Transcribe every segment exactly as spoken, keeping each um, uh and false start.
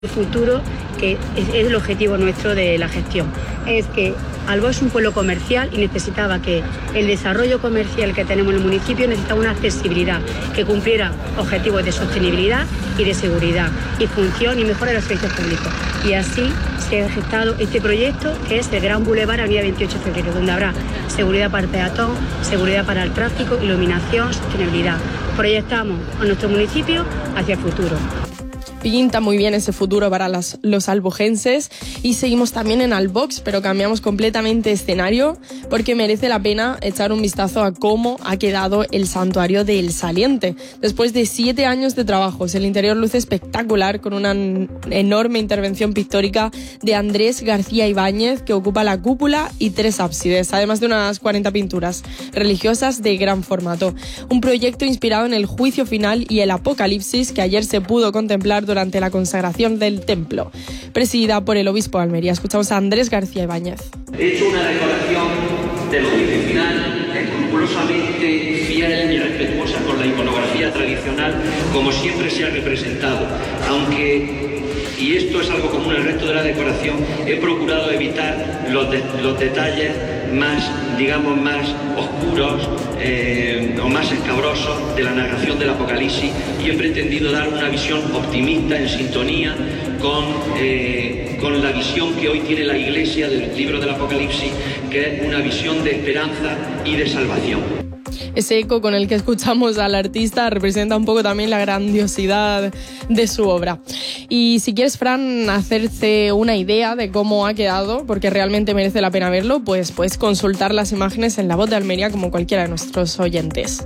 El futuro, que es, es el objetivo nuestro de la gestión, es que Albó es un pueblo comercial y necesitaba que el desarrollo comercial que tenemos en el municipio necesitaba una accesibilidad que cumpliera objetivos de sostenibilidad y de seguridad y función y mejora de los servicios públicos. Y así se ha gestado este proyecto, que es el Gran Boulevard Avenida veintiocho de febrero, donde habrá seguridad para el peatón, seguridad para el tráfico, iluminación, sostenibilidad. Proyectamos a nuestro municipio hacia el futuro. Pinta muy bien ese futuro para las, los albojenses. Y seguimos también en Albox, pero cambiamos completamente escenario porque merece la pena echar un vistazo a cómo ha quedado el santuario de El Saliente. Después de siete años de trabajos, el interior luce espectacular con una enorme intervención pictórica de Andrés García Ibáñez, que ocupa la cúpula y tres ábsides, además de unas cuarenta pinturas religiosas de gran formato. Un proyecto inspirado en el juicio final y el apocalipsis que ayer se pudo contemplar durante la consagración del templo, presidida por el obispo de Almería. Escuchamos a Andrés García Ibáñez. He hecho una decoración del juicio final escrupulosamente fiel y respetuosa con la iconografía tradicional, como siempre se ha representado, aunque, y esto es algo común al resto de la decoración, he procurado evitar los, de, los detalles más, digamos, más oscuros eh, o más escabrosos de la narración del Apocalipsis, y he pretendido dar una visión optimista en sintonía con, eh, con la visión que hoy tiene la Iglesia del libro del Apocalipsis, que es una visión de esperanza y de salvación. Ese eco con el que escuchamos al artista representa un poco también la grandiosidad de su obra. Y si quieres, Fran, hacerse una idea de cómo ha quedado, porque realmente merece la pena verlo, pues puedes consultar las imágenes en La Voz de Almería como cualquiera de nuestros oyentes.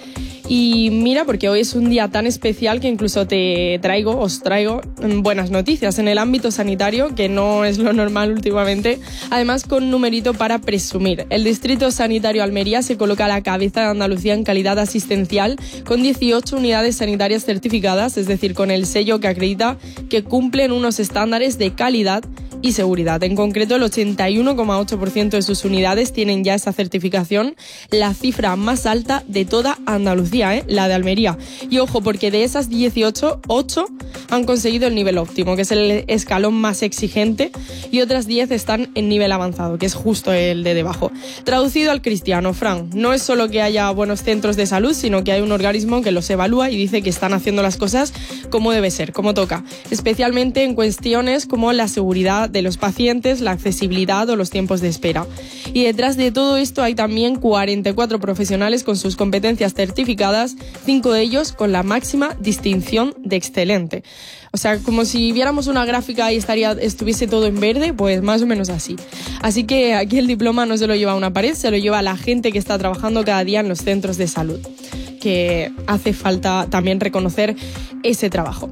Y mira, porque hoy es un día tan especial que incluso te traigo, os traigo buenas noticias en el ámbito sanitario, que no es lo normal últimamente, además con numerito para presumir. El Distrito Sanitario Almería se coloca a la cabeza de Andalucía en calidad asistencial con dieciocho unidades sanitarias certificadas, es decir, con el sello que acredita que cumplen unos estándares de calidad y seguridad. En concreto, el ochenta y uno coma ocho por ciento de sus unidades tienen ya esa certificación, la cifra más alta de toda Andalucía, ¿eh? La de Almería. Y ojo, porque de esas dieciocho, ocho han conseguido el nivel óptimo, que es el escalón más exigente, y otras diez están en nivel avanzado, que es justo el de debajo. Traducido al cristiano, Fran, no es solo que haya buenos centros de salud, sino que hay un organismo que los evalúa y dice que están haciendo las cosas como debe ser, como toca, especialmente en cuestiones como la seguridad de los pacientes, la accesibilidad o los tiempos de espera. Y detrás de todo esto hay también cuarenta y cuatro profesionales con sus competencias certificadas, cinco de ellos con la máxima distinción de excelente. O sea, como si viéramos una gráfica y estaría, estuviese todo en verde, pues más o menos así. Así que aquí el diploma no se lo lleva a una pared, se lo lleva a la gente que está trabajando cada día en los centros de salud, que hace falta también reconocer ese trabajo.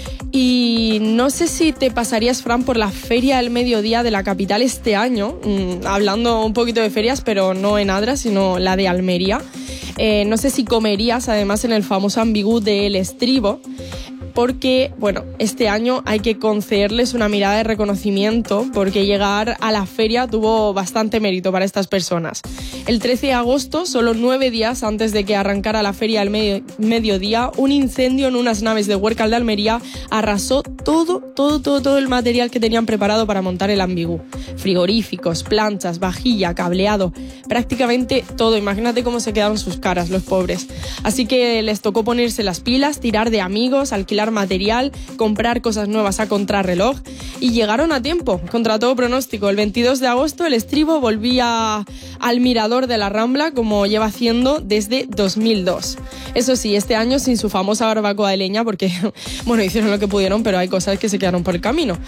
Y no sé si te pasarías, Fran, por la Feria del Mediodía de la capital este año, mmm, hablando un poquito de ferias, pero no en Adra, sino la de Almería. Eh, no sé si comerías además en el famoso ambigú de El Estribo, porque, bueno, este año hay que concederles una mirada de reconocimiento porque llegar a la feria tuvo bastante mérito para estas personas. El trece de agosto, solo nueve días antes de que arrancara la feria del medio, mediodía, un incendio en unas naves de Huércal de Almería arrasó todo, todo, todo, todo el material que tenían preparado para montar el ambigú. Frigoríficos, planchas, vajilla, cableado, prácticamente todo. Imagínate cómo se quedaron sus caras, los pobres. Así que les tocó ponerse las pilas, tirar de amigos, alquilar material, comprar cosas nuevas a contrarreloj, y llegaron a tiempo, contra todo pronóstico. El veintidós de agosto el Estribo volvía al mirador de la Rambla como lleva haciendo desde dos mil dos. Eso sí, este año sin su famosa barbacoa de leña porque, bueno, hicieron lo que pudieron, pero hay cosas que se quedaron por el camino.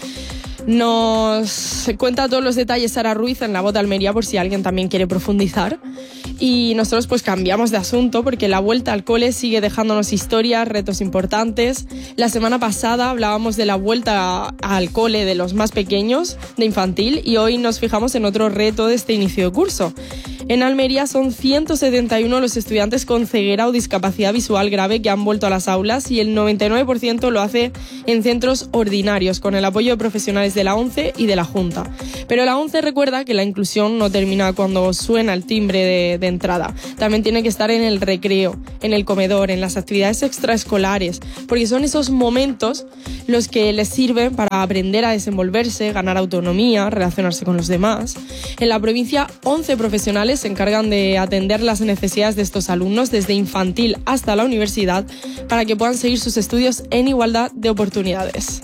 Nos cuenta todos los detalles Sara Ruiz en La Voz de Almería por si alguien también quiere profundizar. Y nosotros pues cambiamos de asunto porque la vuelta al cole sigue dejándonos historias, retos importantes. La semana pasada hablábamos de la vuelta al cole de los más pequeños, de infantil, y hoy nos fijamos en otro reto de este inicio de curso. En Almería son ciento setenta y uno los estudiantes con ceguera o discapacidad visual grave que han vuelto a las aulas y el noventa y nueve por ciento lo hace en centros ordinarios, con el apoyo de profesionales de la ONCE y de la Junta. Pero la ONCE recuerda que la inclusión no termina cuando suena el timbre de, de entrada. También tiene que estar en el recreo, en el comedor, en las actividades extraescolares, porque son esos momentos los que les sirven para aprender a desenvolverse, ganar autonomía, relacionarse con los demás. En la provincia, once profesionales se encargan de atender las necesidades de estos alumnos desde infantil hasta la universidad para que puedan seguir sus estudios en igualdad de oportunidades.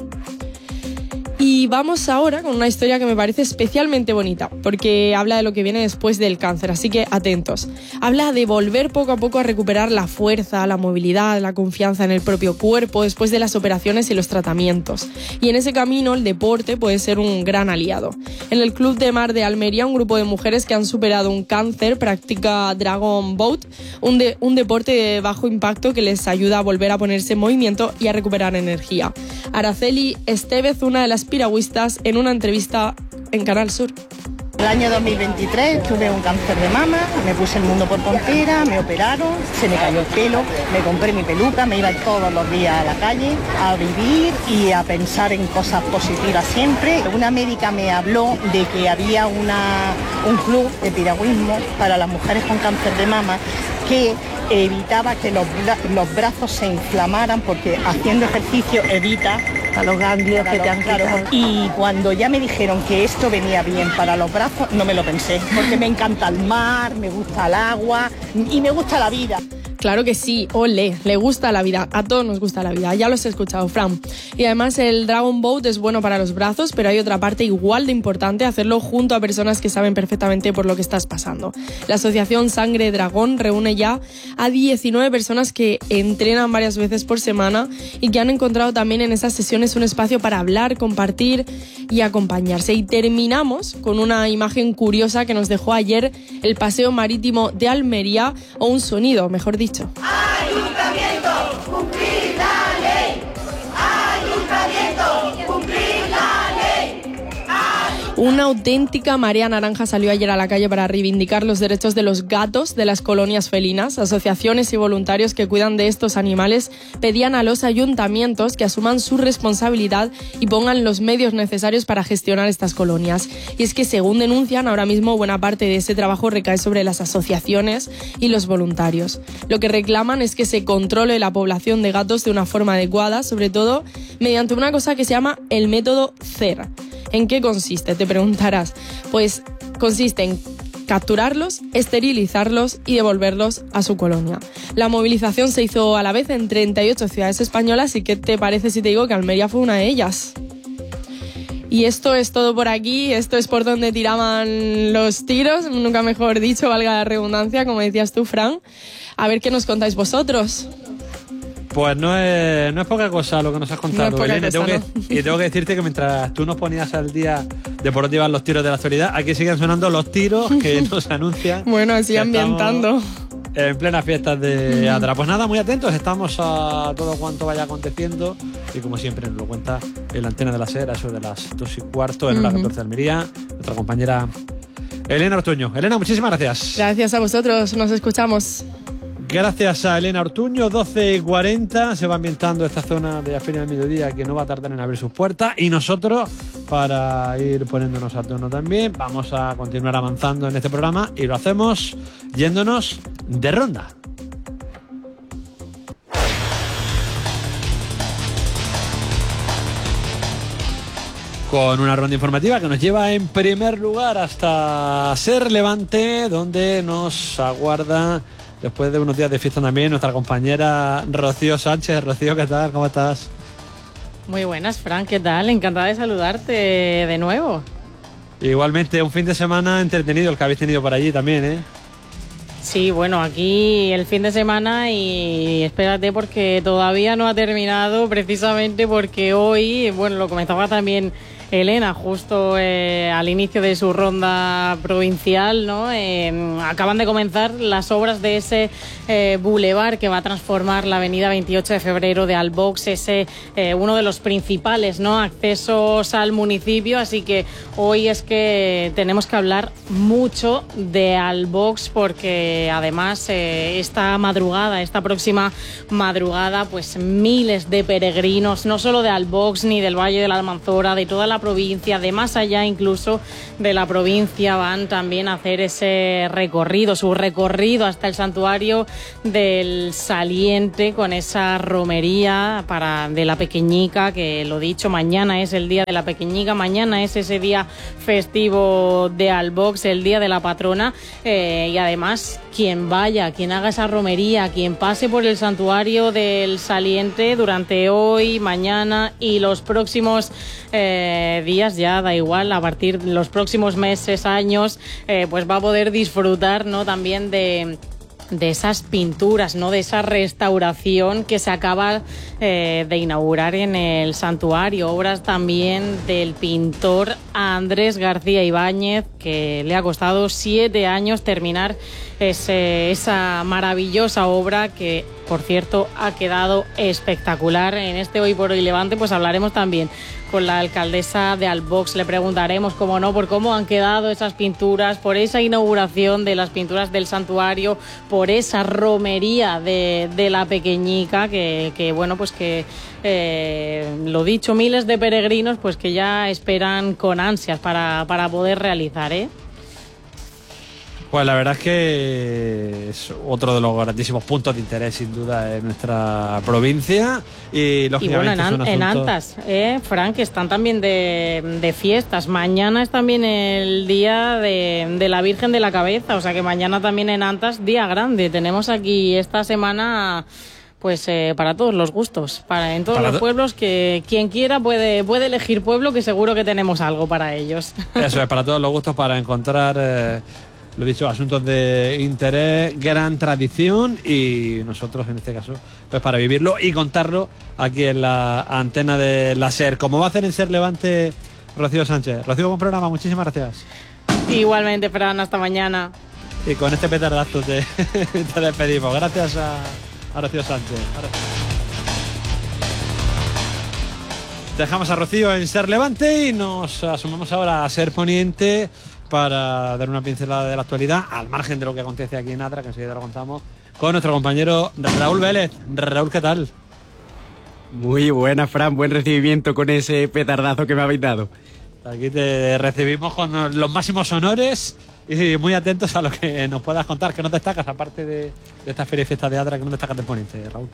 Y vamos ahora con una historia que me parece especialmente bonita, porque habla de lo que viene después del cáncer, así que atentos. Habla de volver poco a poco a recuperar la fuerza, la movilidad, la confianza en el propio cuerpo después de las operaciones y los tratamientos. Y en ese camino el deporte puede ser un gran aliado. En el Club de Mar de Almería, un grupo de mujeres que han superado un cáncer practica Dragon Boat, un, de, un deporte de bajo impacto que les ayuda a volver a ponerse en movimiento y a recuperar energía. Araceli Estevez, una de las piragüistas, en una entrevista en Canal Sur. El año dos mil veintitrés tuve un cáncer de mama, me puse el mundo por puntera, me operaron, se me cayó el pelo, me compré mi peluca, me iba todos los días a la calle a vivir y a pensar en cosas positivas siempre. Una médica me habló de que había una, un club de piragüismo para las mujeres con cáncer de mama que evitaba que los, los brazos se inflamaran, porque haciendo ejercicio evita a los ganglios que te han quitado. Y cuando ya me dijeron que esto venía bien para los brazos, no me lo pensé, porque me encanta el mar, me gusta el agua y me gusta la vida. Claro que sí, ole, le gusta la vida, a todos nos gusta la vida, ya los he escuchado, Fran. Y además el Dragon Boat es bueno para los brazos, pero hay otra parte igual de importante, hacerlo junto a personas que saben perfectamente por lo que estás pasando. La asociación Sangre Dragón reúne ya a diecinueve personas que entrenan varias veces por semana y que han encontrado también en esas sesiones un espacio para hablar, compartir y acompañarse. Y terminamos con una imagen curiosa que nos dejó ayer el Paseo Marítimo de Almería, o un sonido, mejor dicho. Ayuntamiento, cumplir la ley. Ayuntamiento, cumplir la ley. Una auténtica marea naranja salió ayer a la calle para reivindicar los derechos de los gatos de las colonias felinas. Asociaciones y voluntarios que cuidan de estos animales pedían a los ayuntamientos que asuman su responsabilidad y pongan los medios necesarios para gestionar estas colonias. Y es que, según denuncian, ahora mismo buena parte de ese trabajo recae sobre las asociaciones y los voluntarios. Lo que reclaman es que se controle la población de gatos de una forma adecuada, sobre todo mediante una cosa que se llama el método C E R. ¿En qué consiste? Te preguntarás. Pues consiste en capturarlos, esterilizarlos y devolverlos a su colonia. La movilización se hizo a la vez en treinta y ocho ciudades españolas, y ¿qué te parece si te digo que Almería fue una de ellas? Y esto es todo por aquí, esto es por donde tiraban los tiros, nunca mejor dicho, valga la redundancia, como decías tú, Fran. A ver qué nos contáis vosotros. Pues no es, no es poca cosa lo que nos has contado, no Belén. Cosa, tengo ¿no? que, y tengo que decirte que mientras tú nos ponías al día de por dónde iban los tiros de la actualidad, aquí siguen sonando los tiros que nos anuncian. Bueno, así ambientando. En plenas fiestas de Adra. Pues nada, muy atentos, estamos a todo cuanto vaya aconteciendo y como siempre nos lo cuenta en la antena de la SER, eso de las dos y cuarto en uh-huh. la catorce de Almería, nuestra compañera Elena Ortuño. Elena, muchísimas gracias. Gracias a vosotros, nos escuchamos. Gracias a Elena Ortuño, doce y cuarenta, se va ambientando esta zona de la Feria del Mediodía que no va a tardar en abrir sus puertas, y nosotros, para ir poniéndonos a tono también, vamos a continuar avanzando en este programa y lo hacemos yéndonos de ronda. Con una ronda informativa que nos lleva en primer lugar hasta Ser Levante, donde nos aguarda, después de unos días de fiesta también, nuestra compañera Rocío Sánchez. Rocío, ¿qué tal? ¿Cómo estás? Muy buenas, Fran, ¿qué tal? Encantada de saludarte de nuevo. Igualmente, un fin de semana entretenido el que habéis tenido por allí también, ¿eh? Sí, bueno, aquí el fin de semana, y espérate porque todavía no ha terminado, precisamente porque hoy, bueno, lo comentaba también Elena, justo eh, al inicio de su ronda provincial, ¿no? Eh, acaban de comenzar las obras de ese eh, bulevar que va a transformar la avenida veintiocho de febrero de Albox, ese eh, uno de los principales, ¿no?, accesos al municipio. Así que hoy es que tenemos que hablar mucho de Albox, porque además eh, esta madrugada, esta próxima madrugada, pues miles de peregrinos, no solo de Albox ni del Valle de la Almanzora, de toda la provincia, de más allá incluso de la provincia, van también a hacer ese recorrido, su recorrido hasta el santuario del Saliente, con esa romería para de la Pequeñica, que lo dicho, mañana es el día de la Pequeñica, mañana es ese día festivo de Albox, el día de la patrona, eh, y además quien vaya, quien haga esa romería, quien pase por el santuario del Saliente durante hoy, mañana y los próximos eh, días, ya da igual, a partir de los próximos meses, años, eh, pues va a poder disfrutar, ¿no?, también de... de esas pinturas, ¿no?, de esa restauración que se acaba eh, de inaugurar en el santuario, obras también del pintor Andrés García Ibáñez, que le ha costado siete años terminar ese, esa maravillosa obra, que por cierto ha quedado espectacular. En este Hoy por Hoy Levante pues hablaremos también con la alcaldesa de Albox, le preguntaremos, como no, por cómo han quedado esas pinturas, por esa inauguración de las pinturas del santuario, por esa romería de, de la Pequeñica, que, que bueno, pues que eh, lo dicho, miles de peregrinos pues que ya esperan con ansias para, para poder realizar, ¿eh? Pues la verdad es que es otro de los grandísimos puntos de interés, sin duda, en nuestra provincia. Y, lógicamente, y bueno, en, es un an en asunto... Antas, ¿eh, Frank? Que están también de, de fiestas. Mañana es también el día de, de la Virgen de la Cabeza, o sea que mañana también en Antas, día grande. Tenemos aquí esta semana... Pues eh, para todos los gustos, para en todos para los pueblos, que quien quiera puede, puede elegir pueblo, que seguro que tenemos algo para ellos. Eso es, para todos los gustos, para encontrar, eh, lo dicho, asuntos de interés, gran tradición, y nosotros en este caso, pues para vivirlo y contarlo aquí en la antena de la SER, como va a hacer en SER Levante Rocío Sánchez. Rocío, buen programa, muchísimas gracias. Igualmente, Fran, hasta mañana. Y con este petardazo te, te despedimos. Gracias a... a Rocío Sánchez. Dejamos a Rocío en Ser Levante y nos asumimos ahora a Ser Poniente para dar una pincelada de la actualidad, al margen de lo que acontece aquí en Adra, que enseguida lo contamos, con nuestro compañero Raúl Vélez. Raúl, ¿qué tal? Muy buena, Fran, buen recibimiento con ese petardazo que me habéis dado. Aquí te recibimos con los máximos honores y muy atentos a lo que nos puedas contar. ¿Qué nos destacas, aparte de, de esta feria y fiesta de Adra, que nos destacas del Poniente, Raúl?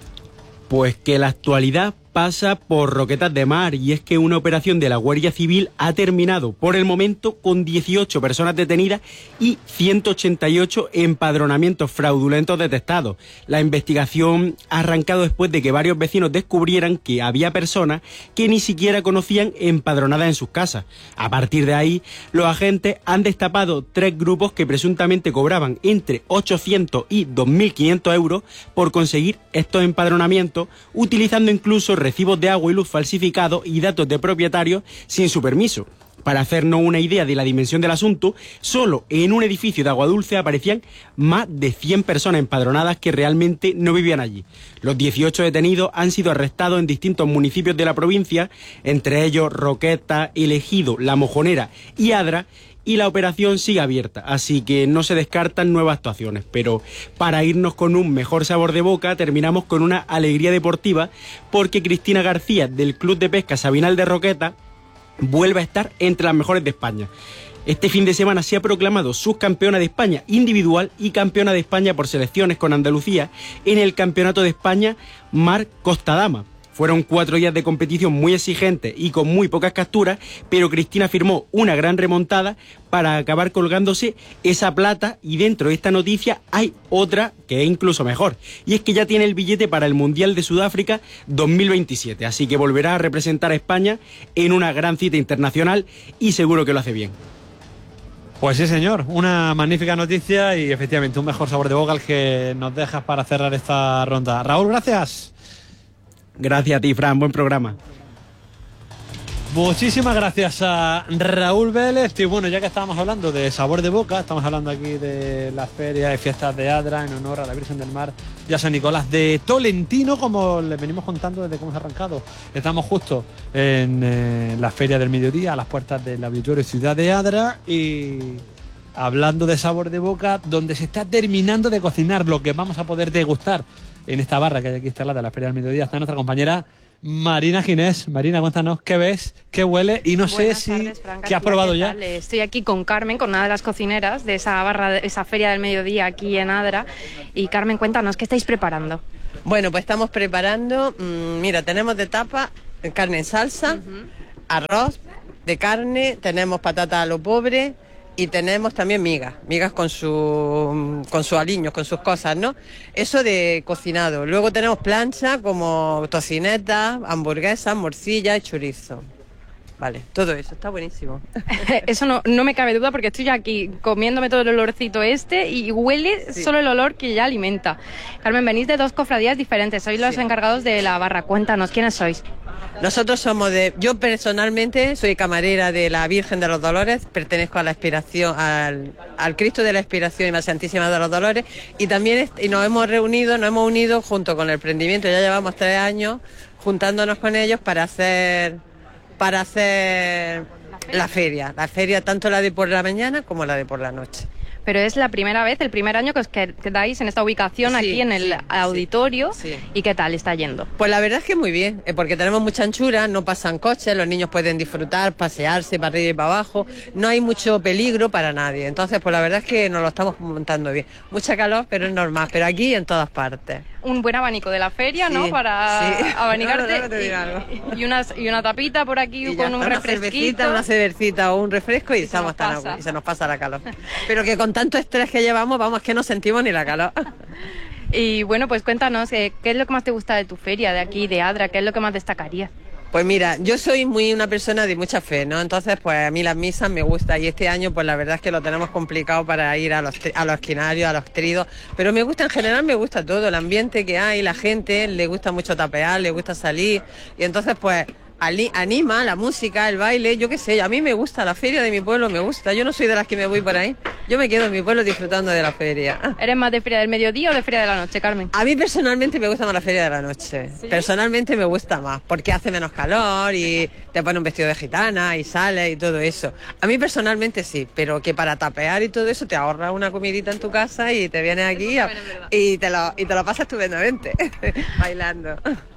Pues que la actualidad pasa por Roquetas de Mar, y es que una operación de la Guardia Civil ha terminado por el momento con dieciocho personas detenidas y ciento ochenta y ocho empadronamientos fraudulentos detectados. La investigación ha arrancado después de que varios vecinos descubrieran que había personas que ni siquiera conocían empadronadas en sus casas. A partir de ahí, los agentes han destapado tres grupos que presuntamente cobraban entre ochocientos y dos mil quinientos euros por conseguir estos empadronamientos, utilizando incluso recibos de agua y luz falsificados y datos de propietarios sin su permiso. Para hacernos una idea de la dimensión del asunto, solo en un edificio de Aguadulce aparecían más de cien personas empadronadas que realmente no vivían allí. Los dieciocho detenidos han sido arrestados en distintos municipios de la provincia, entre ellos Roquetas, El Ejido, La Mojonera y Adra, y la operación sigue abierta, así que no se descartan nuevas actuaciones. Pero para irnos con un mejor sabor de boca, terminamos con una alegría deportiva, porque Cristina García, del Club de Pesca Sabinal de Roquetas, vuelve a estar entre las mejores de España. Este fin de semana se ha proclamado subcampeona de España individual y campeona de España por selecciones con Andalucía en el Campeonato de España Mar Costa Dama. Fueron cuatro días de competición muy exigentes y con muy pocas capturas, pero Cristina firmó una gran remontada para acabar colgándose esa plata, y dentro de esta noticia hay otra que es incluso mejor, y es que ya tiene el billete para el Mundial de Sudáfrica dos mil veintisiete, así que volverá a representar a España en una gran cita internacional y seguro que lo hace bien. Pues sí, señor, una magnífica noticia y efectivamente un mejor sabor de boca el que nos dejas para cerrar esta ronda. Raúl, gracias. Gracias a ti, Fran, buen programa. Muchísimas gracias a Raúl Vélez. Y bueno, ya que estábamos hablando de sabor de boca, estamos hablando aquí de las ferias y fiestas de Adra en honor a la Virgen del Mar y a San Nicolás de Tolentino, como les venimos contando desde que hemos arrancado. Estamos justo en eh, la Feria del Mediodía, a las puertas del Auditorio Ciudad de Adra, y hablando de sabor de boca, donde se está terminando de cocinar lo que vamos a poder degustar en esta barra que hay aquí instalada en la Feria del Mediodía. Está nuestra compañera Marina Ginés. Marina, cuéntanos qué ves, qué huele, y no Buenas sé si tardes, Fran, ¿qué has probado ¿qué ya? tal? Estoy aquí con Carmen, con una de las cocineras de esa barra, de esa Feria del Mediodía aquí en Adra. Y Carmen, cuéntanos, ¿qué estáis preparando? Bueno, pues estamos preparando, mmm, mira, tenemos de tapa carne en salsa, uh-huh. arroz de carne, tenemos patata a lo pobre y tenemos también migas, migas con su con sus aliños, con sus cosas, ¿no? Eso de cocinado. Luego tenemos plancha como tocineta, hamburguesas, morcilla y chorizo. Vale, todo eso, está buenísimo. Eso no, no me cabe duda, porque estoy aquí comiéndome todo el olorcito este y huele sí. solo el olor que ya alimenta. Carmen, venís de dos cofradías diferentes, sois los sí. encargados de la barra. Cuéntanos, ¿quiénes sois? Nosotros somos de... Yo personalmente soy camarera de la Virgen de los Dolores, pertenezco a la Expiración, al, al Cristo de la Expiración y la Santísima de los Dolores, y también y nos hemos reunido, nos hemos unido junto con el emprendimiento, ya llevamos tres años juntándonos con ellos para hacer... para hacer la feria, la feria tanto la de por la mañana como la de por la noche. Pero es la primera vez, el primer año que os quedáis en esta ubicación, sí, aquí en el sí, auditorio, sí, sí. ¿Y qué tal está yendo? Pues la verdad es que muy bien, porque tenemos mucha anchura, no pasan coches, los niños pueden disfrutar, pasearse para arriba y para abajo, no hay mucho peligro para nadie, entonces pues la verdad es que nos lo estamos montando bien. Mucha calor, pero es normal, pero aquí en todas partes. Un buen abanico de la feria, sí, ¿no? Para sí. abanicarte. No, no, no te digo algo. Y, y, una, y una tapita por aquí y con un refresquito. Una cervecita, una cervecita o un refresco y, y, estamos tan agua, y se nos pasa la calor. Pero que con tanto estrés que llevamos, vamos, que no sentimos ni la calor. Y bueno, pues cuéntanos, eh, ¿qué es lo que más te gusta de tu feria, de aquí, de Adra? ¿Qué es lo que más destacarías? Pues mira, yo soy muy una persona de mucha fe, ¿no? Entonces, pues a mí las misas me gustan, y este año, pues la verdad es que lo tenemos complicado para ir a los, a los esquinarios, a los tridos, pero me gusta, en general me gusta todo, el ambiente que hay, la gente, le gusta mucho tapear, le gusta salir, y entonces, pues... anima la música, el baile, yo qué sé, a mí me gusta, la feria de mi pueblo me gusta, yo no soy de las que me voy por ahí, yo me quedo en mi pueblo disfrutando de la feria. ¿Eres más de feria del mediodía o de feria de la noche, Carmen? A mí personalmente me gusta más la feria de la noche, ¿sí? Personalmente me gusta más, porque hace menos calor y te pone un vestido de gitana y sales y todo eso. A mí personalmente sí, pero que para tapear y todo eso te ahorras una comidita en tu casa y te vienes aquí a, y, te lo, y te lo pasas estupendamente, bailando.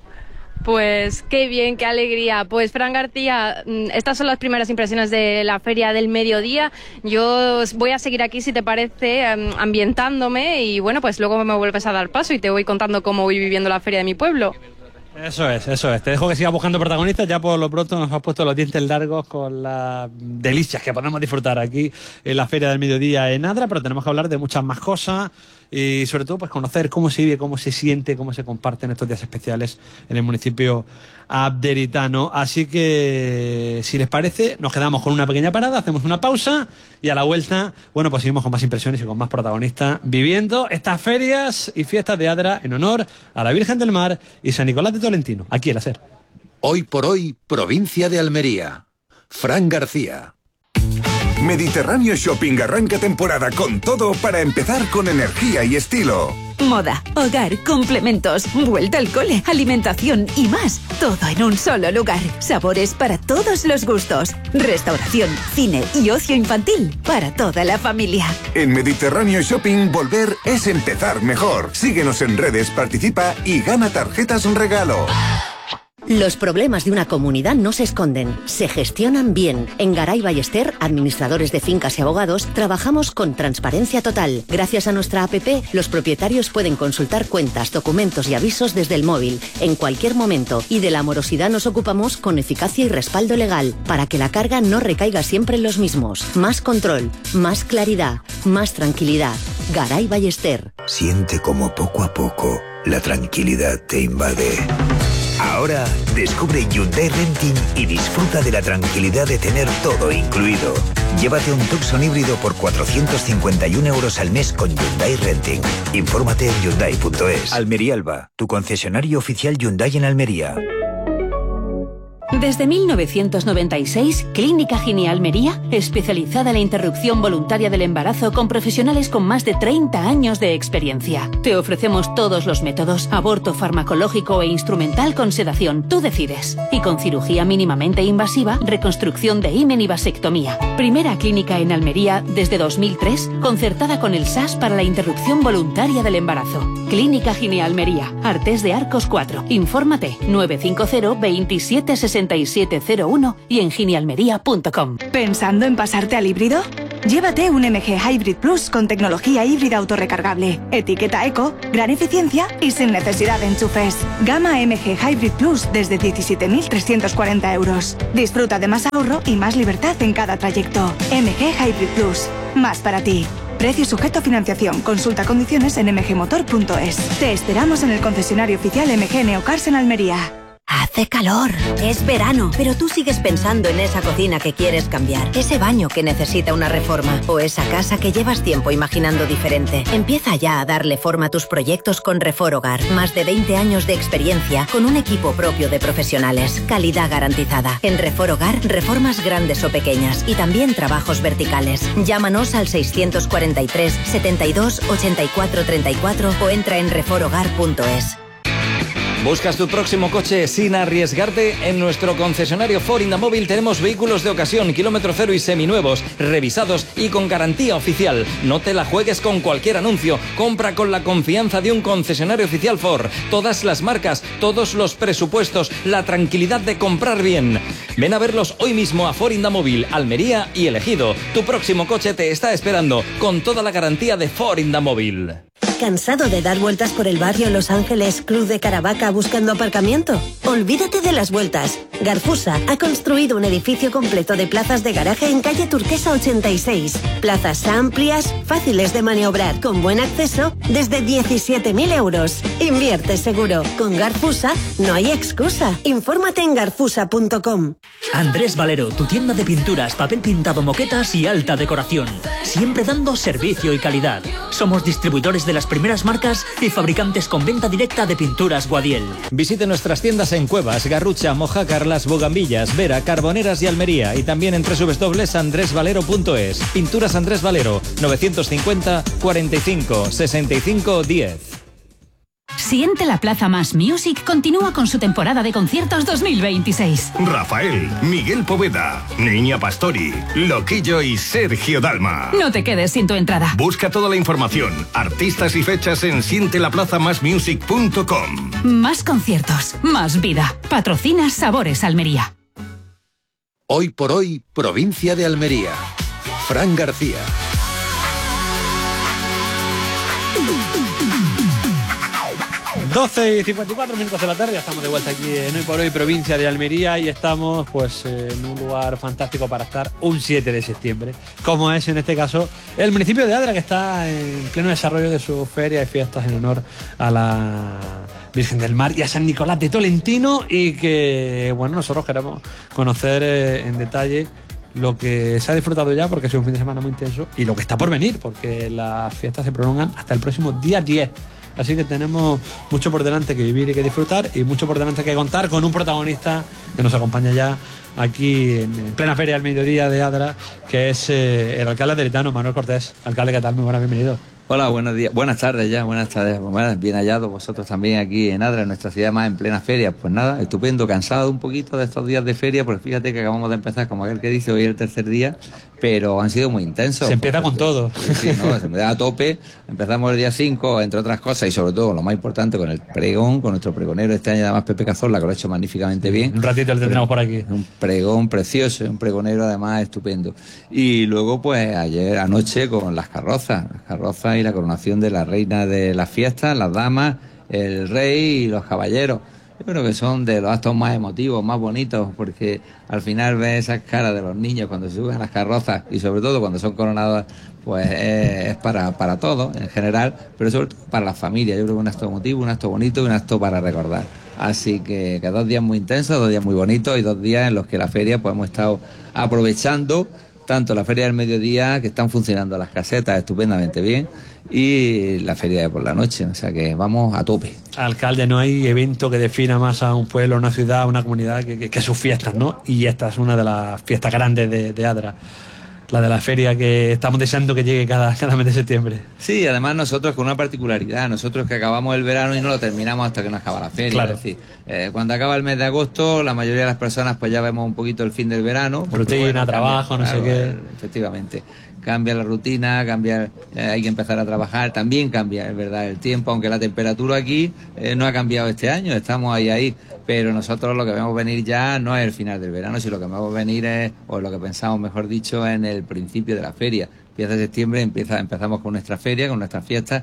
Pues qué bien, qué alegría. Pues Fran García, estas son las primeras impresiones de la Feria del Mediodía. Yo voy a seguir aquí, si te parece, ambientándome, y bueno, pues luego me vuelves a dar paso y te voy contando cómo voy viviendo la feria de mi pueblo. Eso es, eso es. Te dejo que sigas buscando protagonistas. Ya por lo pronto nos has puesto los dientes largos con las delicias que podemos disfrutar aquí en la Feria del Mediodía en Adra, pero tenemos que hablar de muchas más cosas y sobre todo pues conocer cómo se vive, cómo se siente, cómo se comparten estos días especiales en el municipio abderitano. Así que, si les parece, nos quedamos con una pequeña parada, hacemos una pausa y a la vuelta, bueno, pues seguimos con más impresiones y con más protagonistas viviendo estas ferias y fiestas de Adra en honor a la Virgen del Mar y San Nicolás de Tolentino, aquí en la SER. Hoy por hoy, provincia de Almería. Fran García. Mediterráneo Shopping arranca temporada con todo para empezar con energía y estilo. Moda, hogar, complementos, vuelta al cole, alimentación y más. Todo en un solo lugar. Sabores para todos los gustos. Restauración, cine y ocio infantil para toda la familia. En Mediterráneo Shopping, volver es empezar mejor. Síguenos en redes, participa y gana tarjetas regalo. Los problemas de una comunidad no se esconden, se gestionan bien. En Garay Ballester, administradores de fincas y abogados, trabajamos con transparencia total. Gracias a nuestra app, los propietarios pueden consultar cuentas, documentos y avisos desde el móvil, en cualquier momento. Y de la morosidad nos ocupamos con eficacia y respaldo legal, para que la carga no recaiga siempre en los mismos. Más control, más claridad, más tranquilidad. Garay Ballester. Siente como poco a poco la tranquilidad te invade. Ahora descubre Hyundai Renting y disfruta de la tranquilidad de tener todo incluido. Llévate un Tucson híbrido por cuatrocientos cincuenta y un euros al mes con Hyundai Renting. Infórmate en Hyundai punto es. Almería Alba, tu concesionario oficial Hyundai en Almería. Desde mil novecientos noventa y seis, Clínica Gini Almería, especializada en la interrupción voluntaria del embarazo con profesionales con más de treinta años de experiencia. Te ofrecemos todos los métodos, aborto farmacológico e instrumental con sedación, tú decides. Y con cirugía mínimamente invasiva, reconstrucción de himen y vasectomía. Primera clínica en Almería desde dos mil tres, concertada con el S A S para la interrupción voluntaria del embarazo. Clínica Gini Almería, Artés de Arcos cuatro. Infórmate nueve cinco cero, veintisiete, sesenta y siete cero uno y en ginialmería punto com. ¿Pensando en pasarte al híbrido? Llévate un M G Hybrid Plus con tecnología híbrida autorrecargable, etiqueta eco, gran eficiencia y sin necesidad de enchufes. Gama M G Hybrid Plus desde diecisiete mil trescientos cuarenta euros. Disfruta de más ahorro y más libertad en cada trayecto. M G Hybrid Plus, más para ti. Precio sujeto a financiación. Consulta condiciones en m g motor punto es. Te esperamos en el concesionario oficial M G Neocars en Almería. Hace calor, es verano, pero tú sigues pensando en esa cocina que quieres cambiar, ese baño que necesita una reforma o esa casa que llevas tiempo imaginando diferente. Empieza ya a darle forma a tus proyectos con Refor Hogar. Más de veinte años de experiencia con un equipo propio de profesionales. Calidad garantizada. En Refor Hogar, reformas grandes o pequeñas y también trabajos verticales. Llámanos al seiscientos cuarenta y tres, setenta y dos, ochenta y cuatro treinta y cuatro o entra en refor hogar punto es. ¿Buscas tu próximo coche sin arriesgarte? En nuestro concesionario Ford Indamóvil tenemos vehículos de ocasión, kilómetro cero y seminuevos, revisados y con garantía oficial. No te la juegues con cualquier anuncio. Compra con la confianza de un concesionario oficial Ford. Todas las marcas, todos los presupuestos, la tranquilidad de comprar bien. Ven a verlos hoy mismo a Ford Indamóvil, Almería y El Ejido. Tu próximo coche te está esperando con toda la garantía de Ford Indamóvil. ¿Cansado de dar vueltas por el barrio Los Ángeles, Cruz de Caravaca buscando aparcamiento? Olvídate de las vueltas. Garfusa ha construido un edificio completo de plazas de garaje en calle Turquesa ochenta y seis. Plazas amplias, fáciles de maniobrar, con buen acceso, desde diecisiete mil euros. Invierte seguro. Con Garfusa no hay excusa. Infórmate en garfusa punto com. Andrés Valero, tu tienda de pinturas, papel pintado, moquetas y alta decoración. Siempre dando servicio y calidad. Somos distribuidores de las primeras marcas y fabricantes con venta directa de pinturas Guadiel. Visite nuestras tiendas en Cuevas, Garrucha, Mojácar, Las Bogambillas, Vera, Carboneras y Almería, y también en doble u doble u doble u punto andrés valero punto es. Pinturas Andrés Valero, novecientos cincuenta, cuarenta y cinco, sesenta y cinco, diez. Siente la Plaza Más Music continúa con su temporada de conciertos dos mil veintiséis. Rafael, Miguel Poveda, Niña Pastori, Loquillo y Sergio Dalma. No te quedes sin tu entrada. Busca toda la información, artistas y fechas en siente la plaza más music punto com. Más conciertos, más vida. Patrocina Sabores Almería. Hoy por hoy, provincia de Almería. Fran García. doce y cincuenta y cuatro minutos de la tarde, ya estamos de vuelta aquí en Hoy por Hoy, provincia de Almería, y estamos pues en un lugar fantástico para estar un siete de septiembre, como es en este caso el municipio de Adra, que está en pleno desarrollo de su feria y fiestas en honor a la Virgen del Mar y a San Nicolás de Tolentino, y que bueno, nosotros queremos conocer eh, en detalle lo que se ha disfrutado ya, porque ha sido un fin de semana muy intenso, y lo que está por venir, porque las fiestas se prolongan hasta el próximo día diez. Así que tenemos mucho por delante que vivir y que disfrutar, y mucho por delante que contar con un protagonista que nos acompaña ya aquí en plena feria del mediodía de Adra, que es eh, el alcalde aderitano, Manuel Cortés. Alcalde, ¿qué tal? Muy buenas, bienvenido. Hola, buenos días, buenas tardes ya, buenas tardes, bueno, bien hallados vosotros también aquí en Adra, en nuestra ciudad más en plena feria. Pues nada, estupendo, cansado un poquito de estos días de feria, porque fíjate que acabamos de empezar, como aquel que dice, hoy es el tercer día, pero han sido muy intensos. Se empieza con todo. Sí, sí, no, se me da a tope, empezamos el día cinco, entre otras cosas, y sobre todo, lo más importante, con el pregón, con nuestro pregonero este año, además Pepe Cazorla, que lo ha hecho magníficamente bien. Un ratito le tendremos por aquí. Un pregón precioso, un pregonero además estupendo. Y luego, pues, ayer anoche con las carrozas, las carrozas y la coronación de la reina de las fiestas, las damas, el rey y los caballeros. Yo creo que son de los actos más emotivos, más bonitos, porque al final ves esas caras de los niños cuando se suben a las carrozas, y sobre todo cuando son coronados, pues es, es para, para todos en general, pero sobre todo para las familias. Yo creo que un acto emotivo, un acto bonito y un acto para recordar. Así que, que dos días muy intensos, dos días muy bonitos y dos días en los que la feria pues hemos estado aprovechando tanto la Feria del Mediodía, que están funcionando las casetas estupendamente bien, y la Feria de por la noche, o sea que vamos a tope. Alcalde, no hay evento que defina más a un pueblo, una ciudad, una comunidad que, que, que sus fiestas, ¿no? Y esta es una de las fiestas grandes de, de Adra, la de la feria, que estamos deseando que llegue cada, cada mes de septiembre. Sí, además nosotros con una particularidad, nosotros que acabamos el verano y no lo terminamos hasta que nos acaba la feria. Claro. Es decir, eh, cuando acaba el mes de agosto, la mayoría de las personas pues ya vemos un poquito el fin del verano. Rutina, bueno, trabajo, cambia, no claro, sé qué. Efectivamente. Cambia la rutina, cambia, eh, hay que empezar a trabajar, también cambia, es verdad, el tiempo, aunque la temperatura aquí eh, no ha cambiado este año, estamos ahí, ahí, pero nosotros lo que vemos venir ya no es el final del verano, sino lo que vemos venir es, o lo que pensamos, mejor dicho, en el principio de la feria. Empieza septiembre, empieza, empezamos con nuestra feria, con nuestras fiestas,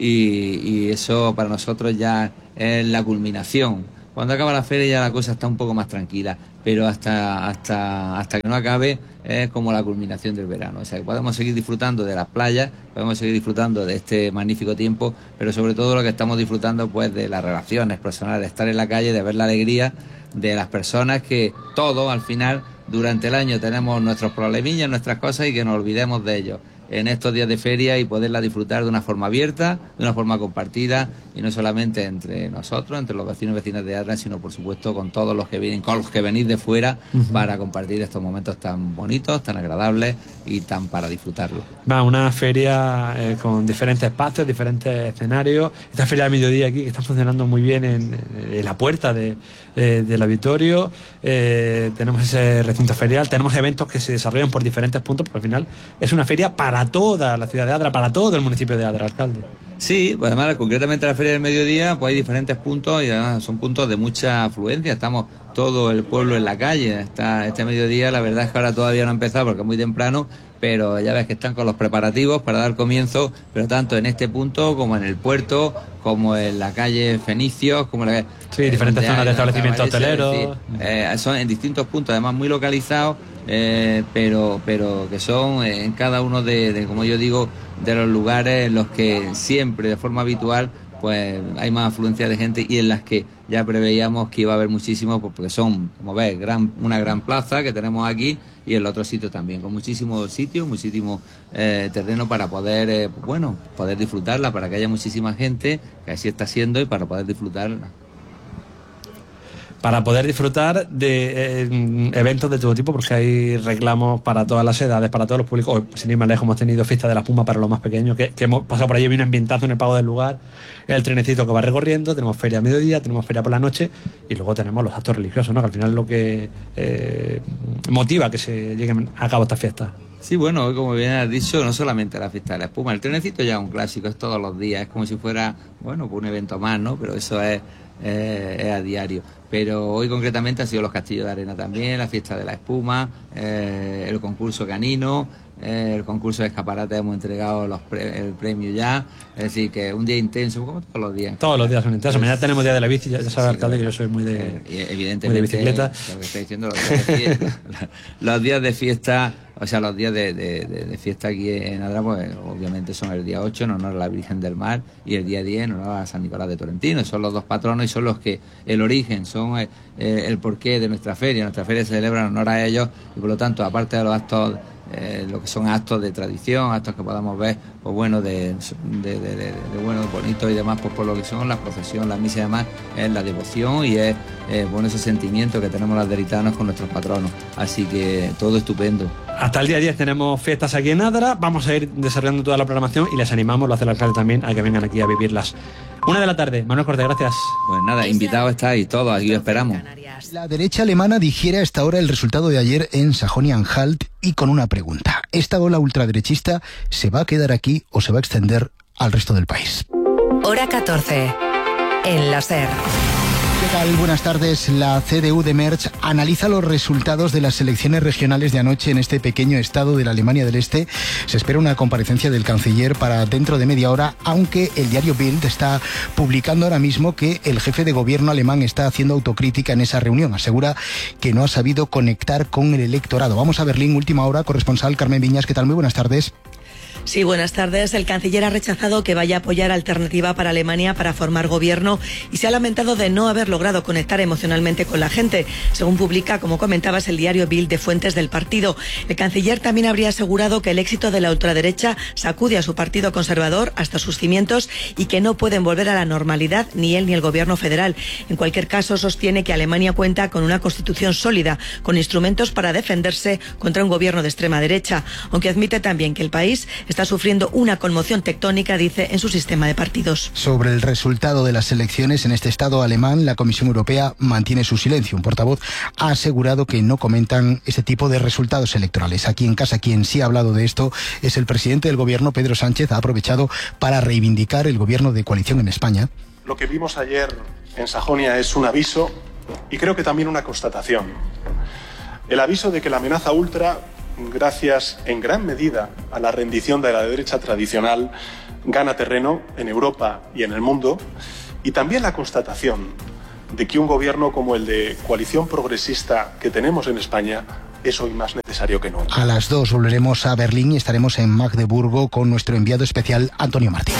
y, y eso para nosotros ya es la culminación. Cuando acaba la feria ya la cosa está un poco más tranquila, pero hasta hasta hasta que no acabe es como la culminación del verano. O sea, que podemos seguir disfrutando de las playas, podemos seguir disfrutando de este magnífico tiempo, pero sobre todo lo que estamos disfrutando pues de las relaciones personales, de estar en la calle, de ver la alegría de las personas, que todos al final durante el año tenemos nuestros problemillas, nuestras cosas, y que nos olvidemos de ellos en estos días de feria y poderla disfrutar de una forma abierta, de una forma compartida, y no solamente entre nosotros, entre los vecinos y vecinas de Adra, sino por supuesto con todos los que vienen, con los que venís de fuera, uh-huh, para compartir estos momentos tan bonitos, tan agradables y tan para disfrutarlo. Va, una feria eh, con diferentes espacios, diferentes escenarios. Esta feria del mediodía aquí que está funcionando muy bien en, en la puerta de, eh, del auditorio. Eh, tenemos ese recinto ferial, tenemos eventos que se desarrollan por diferentes puntos, porque al final es una feria para toda la ciudad de Adra, para todo el municipio de Adra, alcalde. Sí, pues además concretamente la Feria del Mediodía pues hay diferentes puntos, y además son puntos de mucha afluencia, estamos todo el pueblo en la calle. Está, este mediodía la verdad es que ahora todavía no ha empezado porque es muy temprano, pero ya ves que están con los preparativos para dar comienzo, pero tanto en este punto como en el puerto, como en la calle Fenicios, como en la sí, eh, diferentes zonas de establecimientos hoteleros. Es decir, eh, son en distintos puntos, además muy localizados, eh, pero pero que son en cada uno de, de, como yo digo, de los lugares en los que siempre, de forma habitual, pues hay más afluencia de gente, y en las que ya preveíamos que iba a haber muchísimo, pues porque son, como ves, gran, una gran plaza que tenemos aquí, y el otro sitio también, con muchísimos sitios, muchísimo eh, terreno para poder, eh, bueno, poder disfrutarla, para que haya muchísima gente, que así está siendo, y para poder disfrutarla. Para poder disfrutar de eh, eventos de todo tipo, porque hay reclamos para todas las edades, para todos los públicos. Hoy, sin ir más lejos, hemos tenido fiesta de la espuma para los más pequeños, que, que hemos pasado por allí, viene un ambientazo en el pago del lugar, el trenecito que va recorriendo, tenemos feria a mediodía, tenemos feria por la noche, y luego tenemos los actos religiosos, ¿no? Que al final es lo que eh, motiva que se lleguen a cabo estas fiestas. Sí, bueno, hoy, como bien has dicho, no solamente la fiesta de la espuma, el trenecito ya es un clásico, es todos los días, es como si fuera, bueno, un evento más, ¿no? Pero eso es, eh, es a diario. Pero hoy concretamente han sido los castillos de arena también, la fiesta de la espuma, eh, el concurso canino, eh, el concurso de escaparate, hemos entregado los pre el premio ya, es decir, que un día intenso, como todos los días. Todos los días son intensos. Mañana tenemos día de la bici, ya, ya sabe, sí, alcalde, que yo soy muy de, eh, evidentemente, muy de bicicleta. Lo que está diciendo, los días de fiesta, los días de fiesta, o sea, los días de, de, de, de fiesta aquí en Adra, pues obviamente son el día ocho en honor a la Virgen del Mar, y el día diez en honor a San Nicolás de Tolentino. Son los dos patronos y son los que el origen, son eh, el porqué de nuestra feria. Nuestra feria se celebra en honor a ellos, y por lo tanto, aparte de los actos, eh, lo que son actos de tradición, actos que podamos ver, pues bueno, de, de, de, de, de bueno, bonitos y demás, pues por lo que son la procesión, la misa y demás, es la devoción, y es eh, bueno, ese sentimiento que tenemos los aderitanos con nuestros patronos. Así que todo estupendo. Hasta el día diez tenemos fiestas aquí en Adra, vamos a ir desarrollando toda la programación, y les animamos, lo hace el alcalde también, a que vengan aquí a vivirlas. Una de la tarde, Manuel Cortés, gracias. Pues nada, invitados estáis todos, aquí os esperamos. La derecha alemana digiere a esta hora el resultado de ayer en Sajonia-Anhalt, y con una pregunta: ¿esta ola ultraderechista se va a quedar aquí o se va a extender al resto del país? Hora catorce, en la SER. ¿Qué tal? Buenas tardes. La C D U de Merz analiza los resultados de las elecciones regionales de anoche en este pequeño estado de la Alemania del Este. Se espera una comparecencia del canciller para dentro de media hora, aunque el diario Bild está publicando ahora mismo que el jefe de gobierno alemán está haciendo autocrítica en esa reunión. Asegura que no ha sabido conectar con el electorado. Vamos a Berlín, última hora, corresponsal Carmen Viñas. ¿Qué tal? Muy buenas tardes. Sí, buenas tardes. El canciller ha rechazado que vaya a apoyar Alternativa para Alemania para formar gobierno y se ha lamentado de no haber logrado conectar emocionalmente con la gente, según publica, como comentabas, el diario Bild de fuentes del partido. El canciller también habría asegurado que el éxito de la ultraderecha sacude a su partido conservador hasta sus cimientos y que no pueden volver a la normalidad ni él ni el gobierno federal. En cualquier caso, sostiene que Alemania cuenta con una constitución sólida, con instrumentos para defenderse contra un gobierno de extrema derecha, aunque admite también que el país está sufriendo una conmoción tectónica, dice, en su sistema de partidos. Sobre el resultado de las elecciones en este estado alemán, la Comisión Europea mantiene su silencio. Un portavoz ha asegurado que no comentan este tipo de resultados electorales. Aquí en casa, quien sí ha hablado de esto es el presidente del gobierno, Pedro Sánchez. Ha aprovechado para reivindicar el gobierno de coalición en España. Lo que vimos ayer en Sajonia es un aviso y creo que también una constatación. El aviso de que la amenaza ultra, gracias en gran medida a la rendición de la derecha tradicional, gana terreno en Europa y en el mundo, y también la constatación de que un gobierno como el de coalición progresista que tenemos en España es hoy más necesario que nunca. A las dos volveremos a Berlín y estaremos en Magdeburgo con nuestro enviado especial Antonio Martín.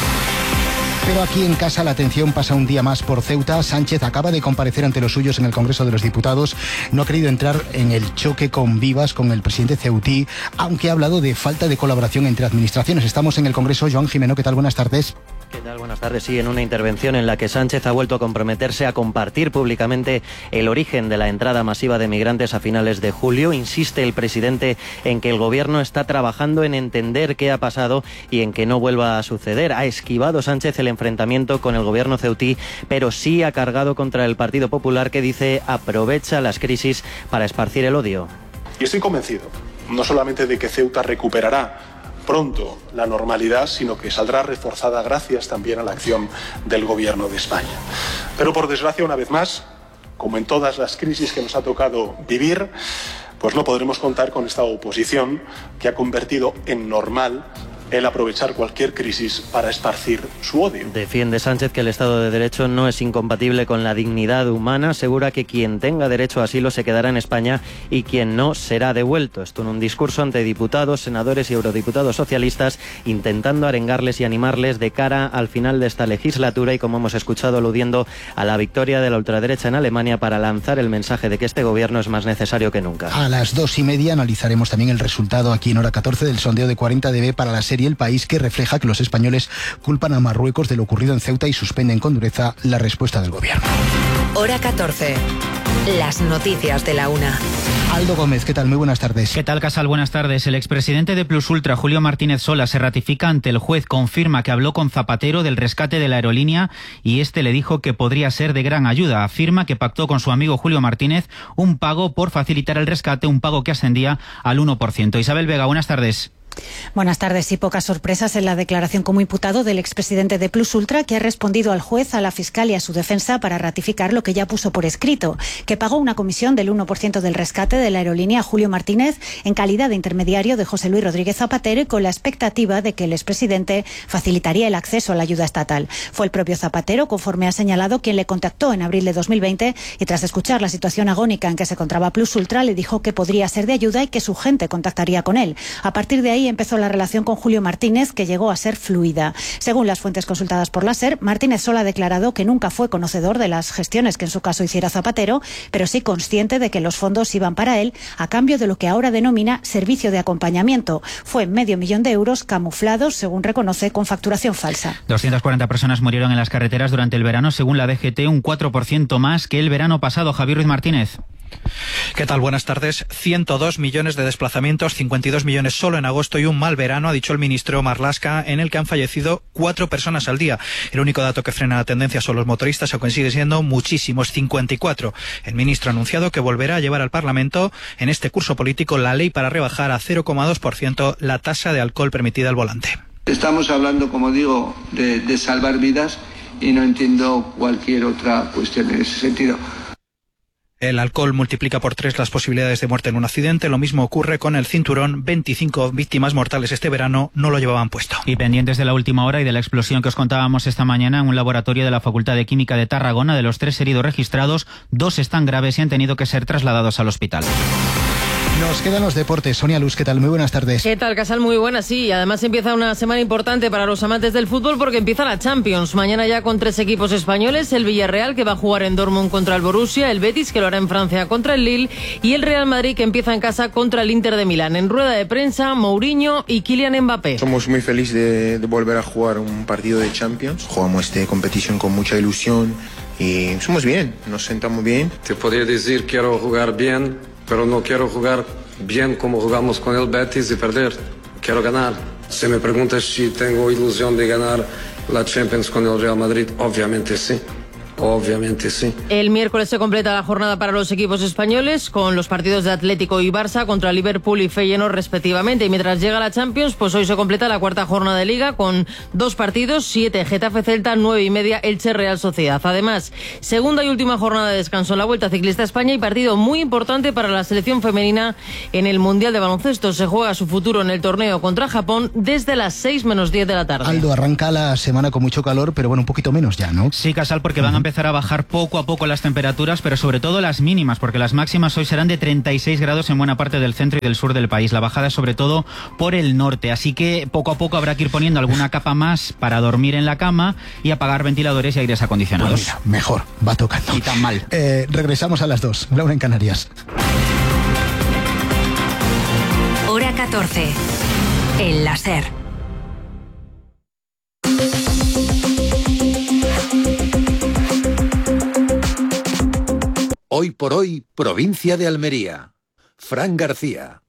Pero aquí en casa la atención pasa un día más por Ceuta. Sánchez acaba de comparecer ante los suyos en el Congreso de los Diputados. No ha querido entrar en el choque con vivas con el presidente ceutí, aunque ha hablado de falta de colaboración entre administraciones. Estamos en el Congreso. Joan Jimeno, ¿qué tal? Buenas tardes. ¿Qué tal? Buenas tardes. Sí, en una intervención en la que Sánchez ha vuelto a comprometerse a compartir públicamente el origen de la entrada masiva de migrantes a finales de julio, insiste el presidente en que el gobierno está trabajando en entender qué ha pasado y en que no vuelva a suceder. Ha esquivado Sánchez el enfrentamiento con el gobierno ceutí, pero sí ha cargado contra el Partido Popular, que dice aprovecha las crisis para esparcir el odio. Y estoy convencido, no solamente de que Ceuta recuperará pronto la normalidad, sino que saldrá reforzada gracias también a la acción del Gobierno de España. Pero por desgracia, una vez más, como en todas las crisis que nos ha tocado vivir, pues no podremos contar con esta oposición que ha convertido en normal el aprovechar cualquier crisis para esparcir su odio. Defiende Sánchez que el Estado de Derecho no es incompatible con la dignidad humana. Asegura que quien tenga derecho a asilo se quedará en España y quien no será devuelto. Esto en un discurso ante diputados, senadores y eurodiputados socialistas, intentando arengarles y animarles de cara al final de esta legislatura y, como hemos escuchado, aludiendo a la victoria de la ultraderecha en Alemania para lanzar el mensaje de que este gobierno es más necesario que nunca. A las dos y media analizaremos también el resultado aquí en Hora catorce del sondeo de cuarenta D B para la serie El País, que refleja que los españoles culpan a Marruecos de lo ocurrido en Ceuta y suspenden con dureza la respuesta del gobierno. Hora catorce. Las noticias de la una. Aldo Gómez, ¿qué tal? Muy buenas tardes. ¿Qué tal, Casal? Buenas tardes. El expresidente de Plus Ultra, Julio Martínez Sola, se ratifica ante el juez. Confirma que habló con Zapatero del rescate de la aerolínea y este le dijo que podría ser de gran ayuda. Afirma que pactó con su amigo Julio Martínez un pago por facilitar el rescate, un pago que ascendía al uno por ciento. Isabel Vega, buenas tardes. Buenas tardes. Y pocas sorpresas en la declaración como imputado del expresidente de Plus Ultra, que ha respondido al juez, a la fiscal y a su defensa para ratificar lo que ya puso por escrito, que pagó una comisión del uno por ciento del rescate de la aerolínea a Julio Martínez en calidad de intermediario de José Luis Rodríguez Zapatero y con la expectativa de que el expresidente facilitaría el acceso a la ayuda estatal. Fue el propio Zapatero, conforme ha señalado, quien le contactó en abril de dos mil veinte y tras escuchar la situación agónica en que se encontraba Plus Ultra le dijo que podría ser de ayuda y que su gente contactaría con él. A partir de ahí empezó la relación con Julio Martínez, que llegó a ser fluida. Según las fuentes consultadas por la SER, Martínez solo ha declarado que nunca fue conocedor de las gestiones que en su caso hiciera Zapatero, pero sí consciente de que los fondos iban para él a cambio de lo que ahora denomina servicio de acompañamiento. Fue medio millón de euros camuflados, según reconoce, con facturación falsa. doscientas cuarenta personas murieron en las carreteras durante el verano, según la D G T, un cuatro por ciento más que el verano pasado. Javier Ruiz Martínez. ¿Qué tal? Buenas tardes. ciento dos millones de desplazamientos, cincuenta y dos millones solo en agosto y un mal verano, ha dicho el ministro Marlaska, en el que han fallecido cuatro personas al día. El único dato que frena la tendencia son los motoristas, aunque sigue siendo muchísimos, cincuenta y cuatro. El ministro ha anunciado que volverá a llevar al Parlamento en este curso político la ley para rebajar a cero coma dos por ciento la tasa de alcohol permitida al volante. Estamos hablando, como digo, de, de salvar vidas y no entiendo cualquier otra cuestión en ese sentido. El alcohol multiplica por tres las posibilidades de muerte en un accidente. Lo mismo ocurre con el cinturón. veinticinco víctimas mortales este verano no lo llevaban puesto. Y pendientes de la última hora y de la explosión que os contábamos esta mañana en un laboratorio de la Facultad de Química de Tarragona, de los tres heridos registrados, dos están graves y han tenido que ser trasladados al hospital. Nos quedan los deportes. Sonia Luz, ¿qué tal? Muy buenas tardes. ¿Qué tal, Casal? Muy buenas, sí. Y además empieza una semana importante para los amantes del fútbol porque empieza la Champions. Mañana ya con tres equipos españoles, el Villarreal que va a jugar en Dortmund contra el Borussia, el Betis que lo hará en Francia contra el Lille y el Real Madrid que empieza en casa contra el Inter de Milán. En rueda de prensa, Mourinho y Kylian Mbappé. Somos muy felices de, de volver a jugar un partido de Champions. Jugamos esta competición con mucha ilusión y somos bien, nos sentamos bien. Te podría decir quiero jugar bien, pero no quiero jugar bien como jugamos con el Betis y perder. Quiero ganar. Si me preguntas si tengo ilusión de ganar la Champions con el Real Madrid, obviamente sí. Obviamente sí. El miércoles se completa la jornada para los equipos españoles con los partidos de Atlético y Barça contra Liverpool y Feyenoord respectivamente. Y mientras llega la Champions, pues hoy se completa la cuarta jornada de Liga con dos partidos, siete Getafe Celta, nueve y media Elche Real Sociedad. Además, segunda y última jornada de descanso en la Vuelta Ciclista a España y partido muy importante para la selección femenina en el Mundial de Baloncesto. Se juega su futuro en el torneo contra Japón desde las seis menos diez de la tarde. Aldo, arranca la semana con mucho calor, pero bueno, un poquito menos ya, ¿no? Sí, Casal, porque van a empezar a bajar poco a poco las temperaturas, pero sobre todo las mínimas, porque las máximas hoy serán de treinta y seis grados en buena parte del centro y del sur del país. La bajada es sobre todo por el norte, así que poco a poco habrá que ir poniendo alguna capa más para dormir en la cama y apagar ventiladores y aires acondicionados. Bueno, mira, mejor, va tocando. Y tan mal. Eh, regresamos a las dos, la una en Canarias. Hora catorce. El láser. Hoy por hoy, provincia de Almería. Fran García.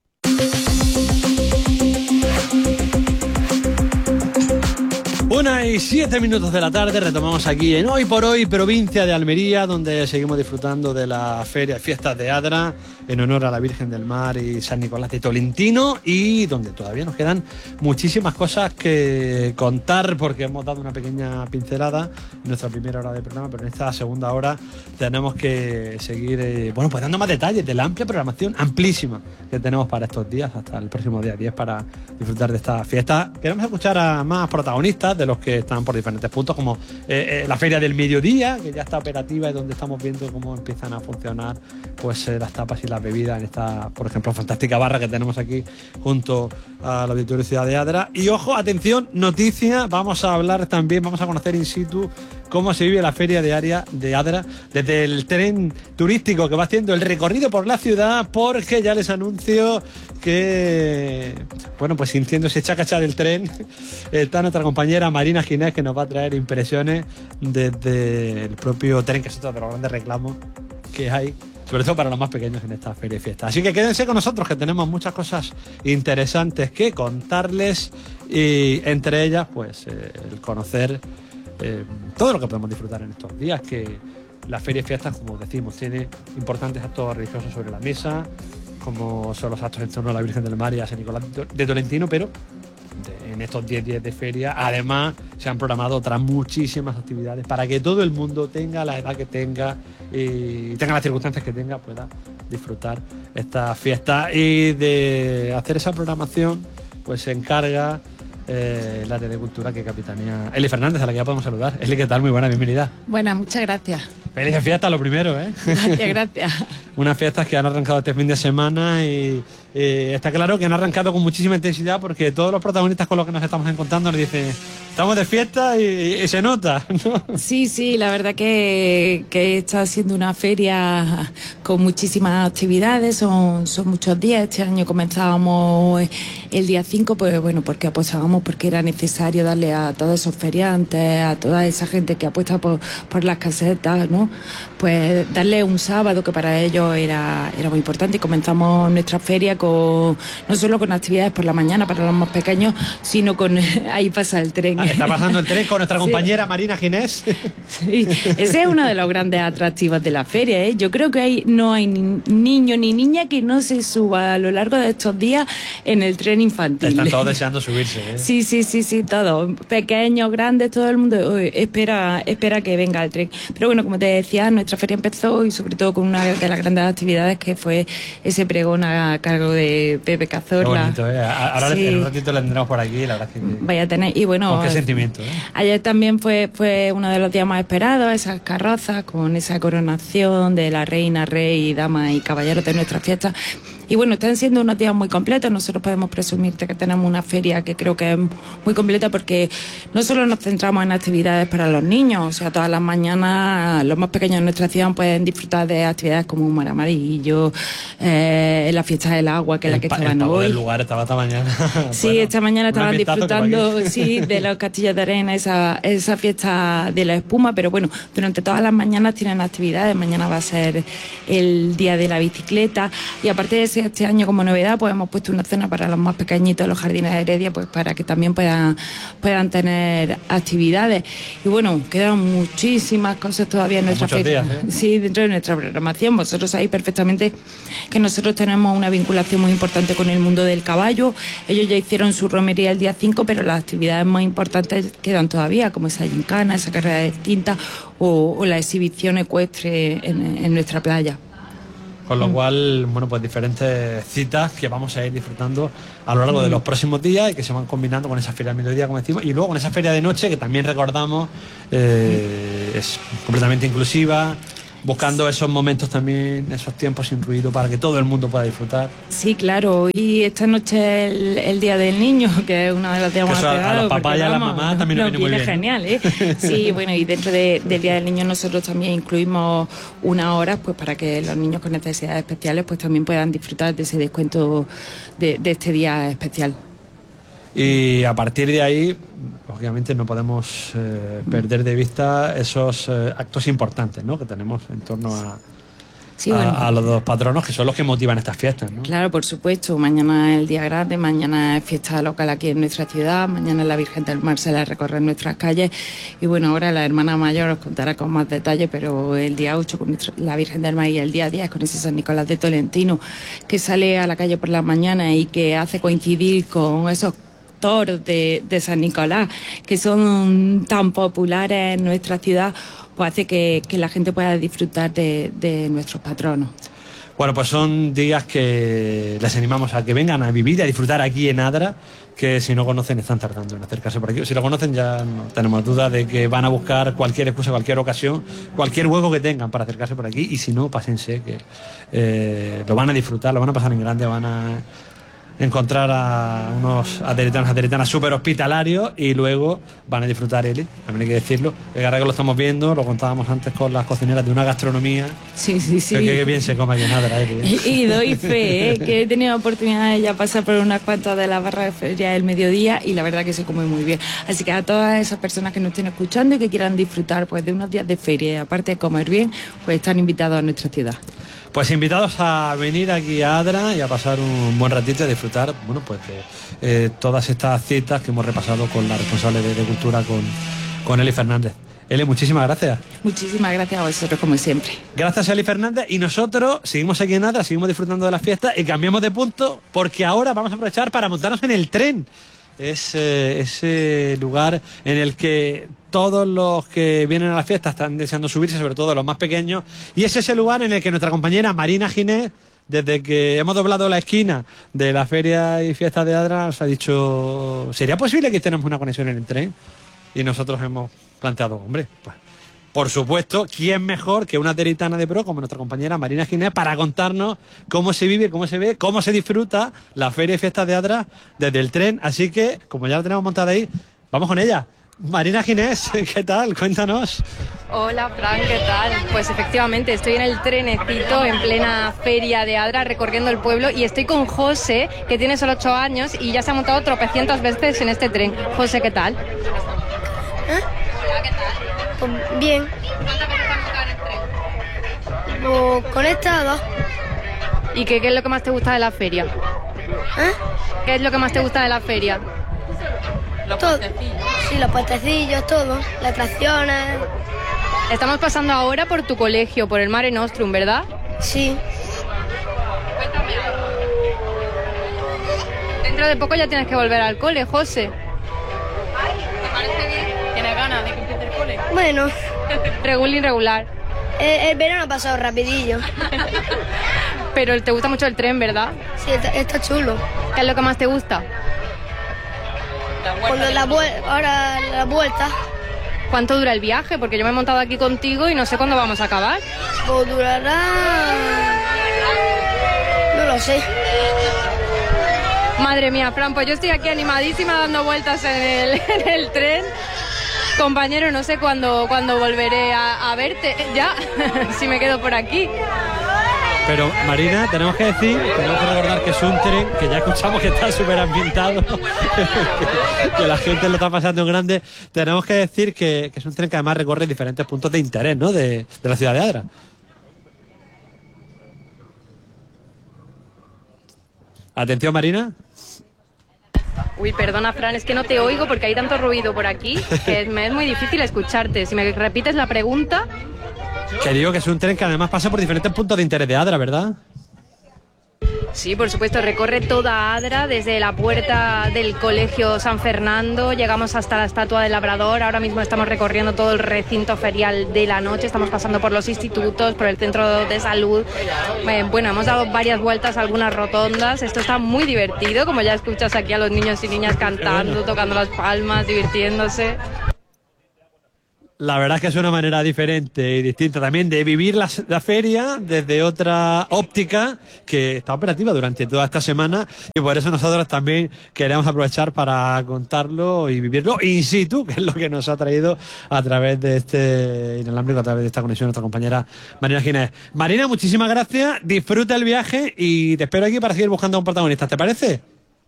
Una y siete minutos de la tarde, retomamos aquí en Hoy por Hoy, provincia de Almería, donde seguimos disfrutando de la feria Fiestas de Adra, en honor a la Virgen del Mar y San Nicolás de Tolentino, y donde todavía nos quedan muchísimas cosas que contar, porque hemos dado una pequeña pincelada en nuestra primera hora de programa, pero en esta segunda hora tenemos que seguir, eh, bueno, pues dando más detalles de la amplia programación, amplísima, que tenemos para estos días, hasta el próximo día diez, para disfrutar de esta fiesta. Queremos escuchar a más protagonistas, de los que están por diferentes puntos, como eh, eh, la Feria del Mediodía, que ya está operativa y donde estamos viendo cómo empiezan a funcionar pues eh, las tapas y las bebidas en esta, por ejemplo, fantástica barra que tenemos aquí junto al Auditorio Ciudad de Adra. Y ojo, atención, noticia, vamos a hablar también, vamos a conocer in situ cómo se vive la Feria Diaria de Adra desde el tren turístico que va haciendo el recorrido por la ciudad, porque ya les anuncio que, bueno, pues sintiendo ese chacacha del tren, está nuestra compañera Marina Ginés, que nos va a traer impresiones desde el propio tren, que es otro de los grandes reclamos que hay, sobre todo para los más pequeños en esta feria y fiesta. Así que quédense con nosotros, que tenemos muchas cosas interesantes que contarles, y entre ellas, pues, eh, el conocer eh, todo lo que podemos disfrutar en estos días, que la feria y fiesta, como decimos, tiene importantes actos religiosos sobre la mesa, como son los actos en torno a la Virgen del Mar y a San Nicolás de Tolentino, pero de, en estos diez días de feria, además, se han programado otras muchísimas actividades para que todo el mundo, tenga la edad que tenga y tenga las circunstancias que tenga, pueda disfrutar esta fiesta. Y de hacer esa programación, pues se encarga eh, el área de cultura que capitanea Eli Fernández, a la que ya podemos saludar. Eli, ¿qué tal? Muy buena, bienvenida. Buenas, muchas gracias. Feliz fiesta, lo primero, ¿eh? Gracias, gracias. Unas fiestas que han arrancado este fin de semana y eh, está claro que han arrancado con muchísima intensidad, porque todos los protagonistas con los que nos estamos encontrando nos dicen, estamos de fiesta y, y, y se nota, ¿no? Sí, sí, la verdad que, que está siendo una feria con muchísimas actividades, son, son muchos días. Este año comenzábamos el día cinco, pues bueno, porque apostábamos porque era necesario darle a todos esos feriantes, a toda esa gente que apuesta por, por las casetas, ¿no? Pues darle un sábado que para ellos era, era muy importante. Y comenzamos nuestra feria con no solo con actividades por la mañana para los más pequeños, sino con ahí pasa el tren. Ah, está pasando el tren con nuestra Sí. compañera Marina Ginés. Sí, ese es uno de los grandes atractivos de la feria, ¿eh? Yo creo que hay, no hay ni niño ni niña que no se suba a lo largo de estos días en el tren infantil. Están todos deseando subirse, ¿eh? Sí, sí, sí, sí, todos, pequeños, grandes, todo el mundo uy, espera, espera que venga el tren. Pero bueno, como te decía, nuestra feria empezó y sobre todo con una de las grandes actividades que fue ese pregón a cargo de Pepe Cazorla. Qué bonito, ¿eh? Ahora Sí. en un ratito le tendremos por aquí, la verdad es que... Vaya a tener, y bueno, Con qué sentimiento, ¿eh? ayer también fue, fue uno de los días más esperados, esas carrozas con esa coronación de la reina, rey, dama y caballeros de nuestra fiesta. y bueno, están siendo unos días muy completos. Nosotros podemos presumir de que tenemos una feria que creo que es muy completa, porque no solo nos centramos en actividades para los niños, o sea, todas las mañanas los más pequeños de nuestra ciudad pueden disfrutar de actividades como un mar amarillo, eh, la fiesta del agua, que es la que estaban hoy. El lugar estaba esta mañana. Sí, bueno, esta mañana estaban disfrutando sí, de los castillos de arena, esa, esa fiesta de la espuma, pero bueno, durante todas las mañanas tienen actividades. Mañana va a ser el día de la bicicleta, y aparte de ese, este año como novedad pues hemos puesto una zona para los más pequeñitos, los jardines de Heredia, pues para que también puedan, puedan tener actividades. Y bueno, quedan muchísimas cosas todavía en nuestra feria, ¿eh? Sí, dentro de nuestra programación. Vosotros sabéis perfectamente que nosotros tenemos una vinculación muy importante con el mundo del caballo. Ellos ya hicieron su romería el día cinco, pero las actividades más importantes quedan todavía, como esa gincana, esa carrera de tinta o, o la exhibición ecuestre en, en nuestra playa. Con lo cual, bueno, pues diferentes citas que vamos a ir disfrutando a lo largo de los próximos días y que se van combinando con esa feria del mediodía, como decimos, y luego con esa feria de noche, que también recordamos, eh, es completamente inclusiva, buscando esos momentos también, esos tiempos sin ruido, para que todo el mundo pueda disfrutar. Sí, claro, y esta noche es el, el Día del Niño, que es una de las días más pegados. A los papás y a las mamás también nos viene muy bien. Genial, ¿eh? Sí, bueno, y dentro de, del Día del Niño nosotros también incluimos unas horas pues para que los niños con necesidades especiales pues también puedan disfrutar de ese descuento de, de este día especial. Y a partir de ahí, lógicamente no podemos eh, perder de vista esos eh, actos importantes, ¿no?, que tenemos en torno a, sí, bueno, a, a los dos patronos, que son los que motivan estas fiestas, ¿no? Claro, por supuesto. Mañana es el día grande, mañana es fiesta local aquí en nuestra ciudad, mañana la Virgen del Mar se la recorre en nuestras calles, y bueno, ahora la hermana mayor os contará con más detalle, pero el día ocho con nuestro, la Virgen del Mar, y el día diez con ese San Nicolás de Tolentino, que sale a la calle por la mañana y que hace coincidir con esos toros de, de San Nicolás, que son tan populares en nuestra ciudad, pues hace que, que la gente pueda disfrutar de, de nuestros patronos. Bueno, pues son días que les animamos a que vengan a vivir y a disfrutar aquí en Adra, que si no conocen están tardando en acercarse por aquí. Si lo conocen ya no tenemos duda de que van a buscar cualquier excusa, cualquier ocasión, cualquier hueco que tengan para acercarse por aquí, y si no, pásense, que eh, lo van a disfrutar, lo van a pasar en grande, van a encontrar a unos ateritanos, ateritanas súper hospitalarios, y luego van a disfrutar, Eli, también hay que decirlo, que ahora que lo estamos viendo, lo contábamos antes con las cocineras, de una gastronomía. Sí, sí, sí. Que, que bien se come aquí en Adra, Eli. Y, y doy fe, ¿eh? Que he tenido oportunidad de ya pasar por unas cuantas de las barras de feria del mediodía, y la verdad que se come muy bien. Así que a todas esas personas que nos estén escuchando y que quieran disfrutar pues de unos días de feria, y aparte de comer bien, pues están invitados a nuestra ciudad. Pues invitados a venir aquí a Adra y a pasar un buen ratito y a disfrutar, bueno, pues de eh, todas estas citas que hemos repasado con la responsable de, de Cultura, con, con Eli Fernández. Eli, muchísimas gracias. Muchísimas gracias a vosotros, como siempre. Gracias, Eli Fernández. Y nosotros seguimos aquí en Adra, seguimos disfrutando de las fiestas y cambiamos de punto, porque ahora vamos a aprovechar para montarnos en el tren. Es eh, ese lugar en el que todos los que vienen a la fiesta están deseando subirse, sobre todo los más pequeños, y es ese lugar en el que nuestra compañera Marina Ginés, desde que hemos doblado la esquina de la feria y fiesta de Adra, nos ha dicho, ¿sería posible que tenemos una conexión en el tren? Y nosotros hemos planteado, hombre, pues por supuesto, ¿quién mejor que una teritana de pro como nuestra compañera Marina Ginés para contarnos cómo se vive, cómo se ve, cómo se disfruta la feria y fiesta de Adra desde el tren? Así que, como ya la tenemos montada ahí, vamos con ella. Marina Ginés, ¿qué tal? Cuéntanos. Hola, Fran, ¿qué tal? Pues efectivamente, estoy en el trenecito en plena feria de Adra recorriendo el pueblo, y estoy con José, que tiene solo ocho años y ya se ha montado tropecientas veces en este tren. José, ¿qué tal? ¿Eh? Hola, ¿qué tal? Pues bien. ¿Cuántas veces has montado en el tren? Pues con esta dos. ¿Y qué, qué es lo que más te gusta de la feria? ¿Eh? ¿Qué es lo que más te gusta de la feria? Los puentecillos. Sí, los puentecillos, todo. Las atracciones. Estamos pasando ahora por tu colegio, por el Mare Nostrum, ¿verdad? Sí. Cuéntame algo. Dentro de poco ya tienes que volver al cole, José. ¿Te parece bien? ¿Tienes ganas de que empiece el cole? Bueno. Regular, irregular. El, el verano ha pasado rapidillo. Pero te gusta mucho el tren, ¿verdad? Sí, está, está chulo. ¿Qué es lo que más te gusta? Cuando la vuelta, ahora la vuelta. ¿Cuánto dura el viaje? Porque yo me he montado aquí contigo y no sé cuándo vamos a acabar. Pues durará... No lo sé. Madre mía, Fran, pues yo estoy aquí animadísima dando vueltas en el, en el tren. Compañero, no sé cuándo, cuándo volveré a, a verte ya, si me quedo por aquí. Pero, Marina, tenemos que decir, tenemos que recordar que es un tren que ya escuchamos que está súper ambientado, que, que la gente lo está pasando en grande. Tenemos que decir que, que es un tren que además recorre diferentes puntos de interés, ¿no?, de, de la ciudad de Adra. Atención, Marina. Uy, perdona, Fran, es que no te oigo porque hay tanto ruido por aquí que me es muy difícil escucharte. Si me repites la pregunta... Que digo que es un tren que además pasa por diferentes puntos de interés de Adra, ¿verdad? Sí, por supuesto, recorre toda Adra, desde la puerta del Colegio San Fernando, llegamos hasta la Estatua del Labrador, ahora mismo estamos recorriendo todo el recinto ferial de la noche, estamos pasando por los institutos, por el centro de salud, eh, bueno, hemos dado varias vueltas, algunas rotondas, esto está muy divertido, como ya escuchas aquí a los niños y niñas cantando, tocando las palmas, divirtiéndose. La verdad es que es una manera diferente y distinta también de vivir la, la feria desde otra óptica que está operativa durante toda esta semana y por eso nosotros también queremos aprovechar para contarlo y vivirlo in situ, que es lo que nos ha traído a través de este inalámbrico, a través de esta conexión nuestra compañera Marina Ginés. Marina, muchísimas gracias, disfruta el viaje y te espero aquí para seguir buscando a un protagonista, ¿te parece?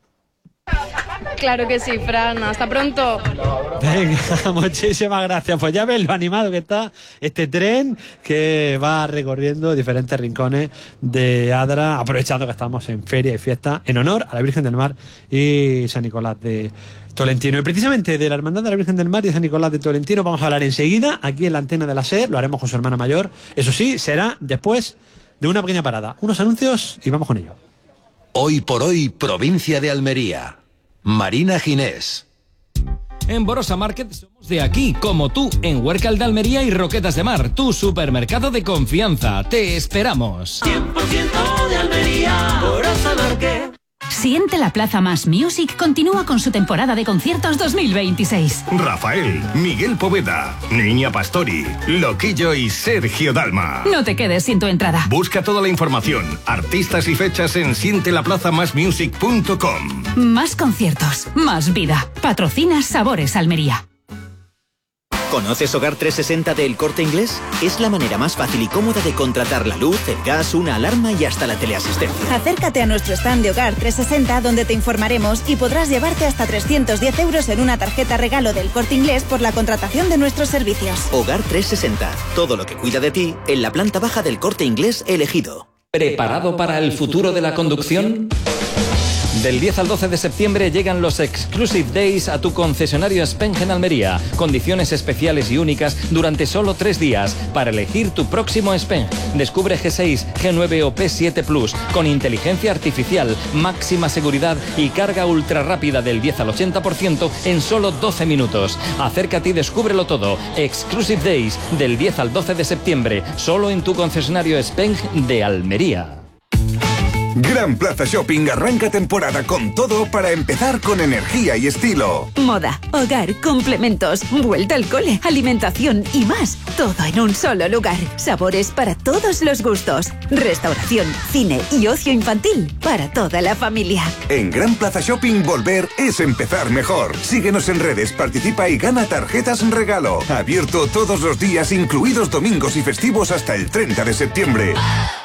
Claro que sí, Fran, hasta pronto. Venga, muchísimas gracias. Pues ya ves lo animado que está este tren que va recorriendo diferentes rincones de Adra, aprovechando que estamos en feria y fiesta en honor a la Virgen del Mar y San Nicolás de Tolentino. Y precisamente de la Hermandad de la Virgen del Mar y de San Nicolás de Tolentino vamos a hablar enseguida aquí en la antena de la SER, lo haremos con su hermana mayor. Eso sí, será después de una pequeña parada. Unos anuncios y vamos con ello. Hoy por hoy, provincia de Almería. Marina Ginés. En Borosa Market somos de aquí, como tú, en Huércal de Almería y Roquetas de Mar, tu supermercado de confianza. Te esperamos. cien por ciento de Almería, Borosa Market. Siente la Plaza Más Music continúa con su temporada de conciertos dos mil veintiséis. Rafael, Miguel Poveda, Niña Pastori, Loquillo y Sergio Dalma. No te quedes sin tu entrada. Busca toda la información, artistas y fechas en siente la plaza más music punto com. Más conciertos, más vida. Patrocina Sabores Almería. ¿Conoces Hogar trescientos sesenta de El Corte Inglés? Es la manera más fácil y cómoda de contratar la luz, el gas, una alarma y hasta la teleasistencia. Acércate a nuestro stand de Hogar trescientos sesenta donde te informaremos y podrás llevarte hasta trescientos diez euros en una tarjeta regalo del Corte Inglés por la contratación de nuestros servicios. Hogar trescientos sesenta, todo lo que cuida de ti en la planta baja del Corte Inglés elegido. ¿Preparado para el futuro de la conducción? Del diez al doce de septiembre llegan los Exclusive Days a tu concesionario Speng en Almería. Condiciones especiales y únicas durante solo tres días para elegir tu próximo Speng. Descubre G seis, G nueve o P siete Plus con inteligencia artificial, máxima seguridad y carga ultra rápida del diez al ochenta por ciento en solo doce minutos. Acércate y descúbrelo todo. Exclusive Days del diez al doce de septiembre, solo en tu concesionario Speng de Almería. Gran Plaza Shopping arranca temporada con todo para empezar con energía y estilo. Moda, hogar, complementos, vuelta al cole, alimentación y más. Todo en un solo lugar. Sabores para todos los gustos. Restauración, cine y ocio infantil para toda la familia. En Gran Plaza Shopping volver es empezar mejor. Síguenos en redes, participa y gana tarjetas en regalo. Abierto todos los días, incluidos domingos y festivos hasta el treinta de septiembre.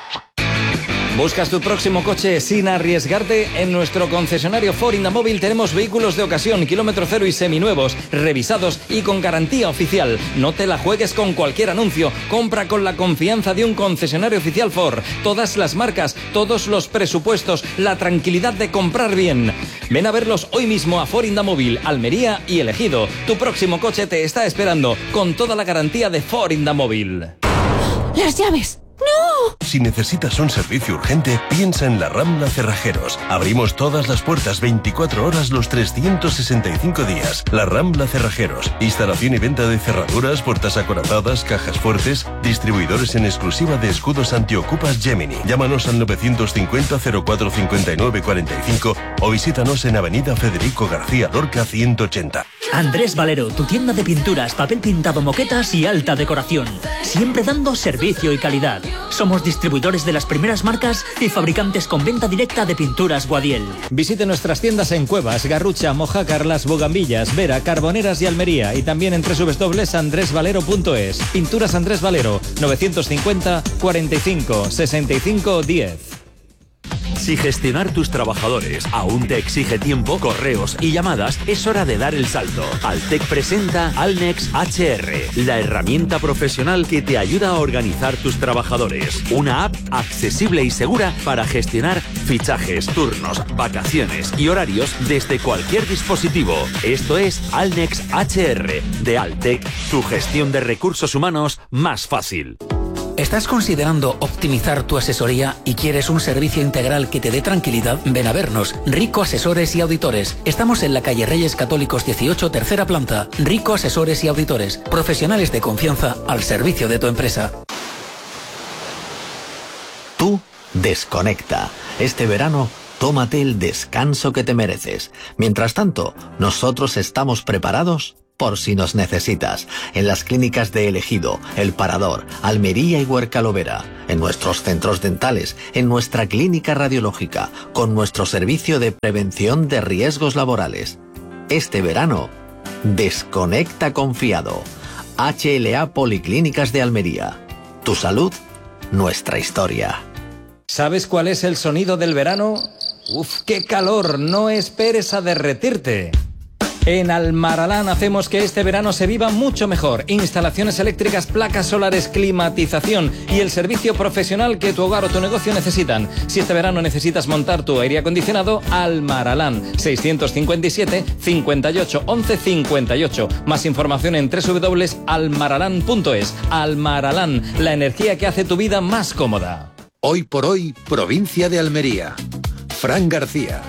¿Buscas tu próximo coche sin arriesgarte? En nuestro concesionario Ford Indamóvil tenemos vehículos de ocasión, kilómetro cero y seminuevos, revisados y con garantía oficial. No te la juegues con cualquier anuncio. Compra con la confianza de un concesionario oficial Ford. Todas las marcas, todos los presupuestos, la tranquilidad de comprar bien. Ven a verlos hoy mismo a Ford Indamóvil, Almería y Elegido. Tu próximo coche te está esperando con toda la garantía de Ford Indamóvil. ¡Las llaves! ¡No! Si necesitas un servicio urgente, piensa en la Rambla Cerrajeros. Abrimos todas las puertas veinticuatro horas los trescientos sesenta y cinco días. La Rambla Cerrajeros. Instalación y venta de cerraduras, puertas acorazadas, cajas fuertes. Distribuidores en exclusiva de escudos antiocupas Gemini. Llámanos al novecientos cincuenta cero cuatro cincuenta y nueve cuarenta y cinco o visítanos en Avenida Federico García Lorca ciento ochenta. Andrés Valero, tu tienda de pinturas, papel pintado, moquetas y alta decoración. Siempre dando servicio y calidad. Somos distribuidores de las primeras marcas y fabricantes con venta directa de pinturas Guadiel. Visite nuestras tiendas en Cuevas, Garrucha, Mojácar, Las Bogambillas, Vera, Carboneras y Almería, y también en doble u doble u doble u punto andrés valero punto es. Pinturas Andrés Valero, novecientos cincuenta, cuarenta y cinco, sesenta y cinco, diez. Si gestionar tus trabajadores aún te exige tiempo, correos y llamadas, es hora de dar el salto. Altec presenta Alnex H R, la herramienta profesional que te ayuda a organizar tus trabajadores. Una app accesible y segura para gestionar fichajes, turnos, vacaciones y horarios desde cualquier dispositivo. Esto es Alnex H R de Altec, tu gestión de recursos humanos más fácil. ¿Estás considerando optimizar tu asesoría y quieres un servicio integral que te dé tranquilidad? Ven a vernos. Rico Asesores y Auditores. Estamos en la calle Reyes Católicos dieciocho, tercera planta. Rico Asesores y Auditores. Profesionales de confianza al servicio de tu empresa. Tú desconecta. Este verano, tómate el descanso que te mereces. Mientras tanto, nosotros estamos preparados por si nos necesitas, en las clínicas de El Ejido, El Parador, Almería y Huerca-Lovera, en nuestros centros dentales, en nuestra clínica radiológica, con nuestro servicio de prevención de riesgos laborales. Este verano, desconecta confiado. H L A Policlínicas de Almería. Tu salud, nuestra historia. ¿Sabes cuál es el sonido del verano? ¡Uf, qué calor! No esperes a derretirte. En Almaralán hacemos que este verano se viva mucho mejor. Instalaciones eléctricas, placas solares, climatización y el servicio profesional que tu hogar o tu negocio necesitan. Si este verano necesitas montar tu aire acondicionado, Almaralán, seiscientos cincuenta y siete, cincuenta y ocho, once, cincuenta y ocho. Más información en doble u doble u doble u punto almaralán punto es. Almaralán, la energía que hace tu vida más cómoda. Hoy por hoy, provincia de Almería. Fran García.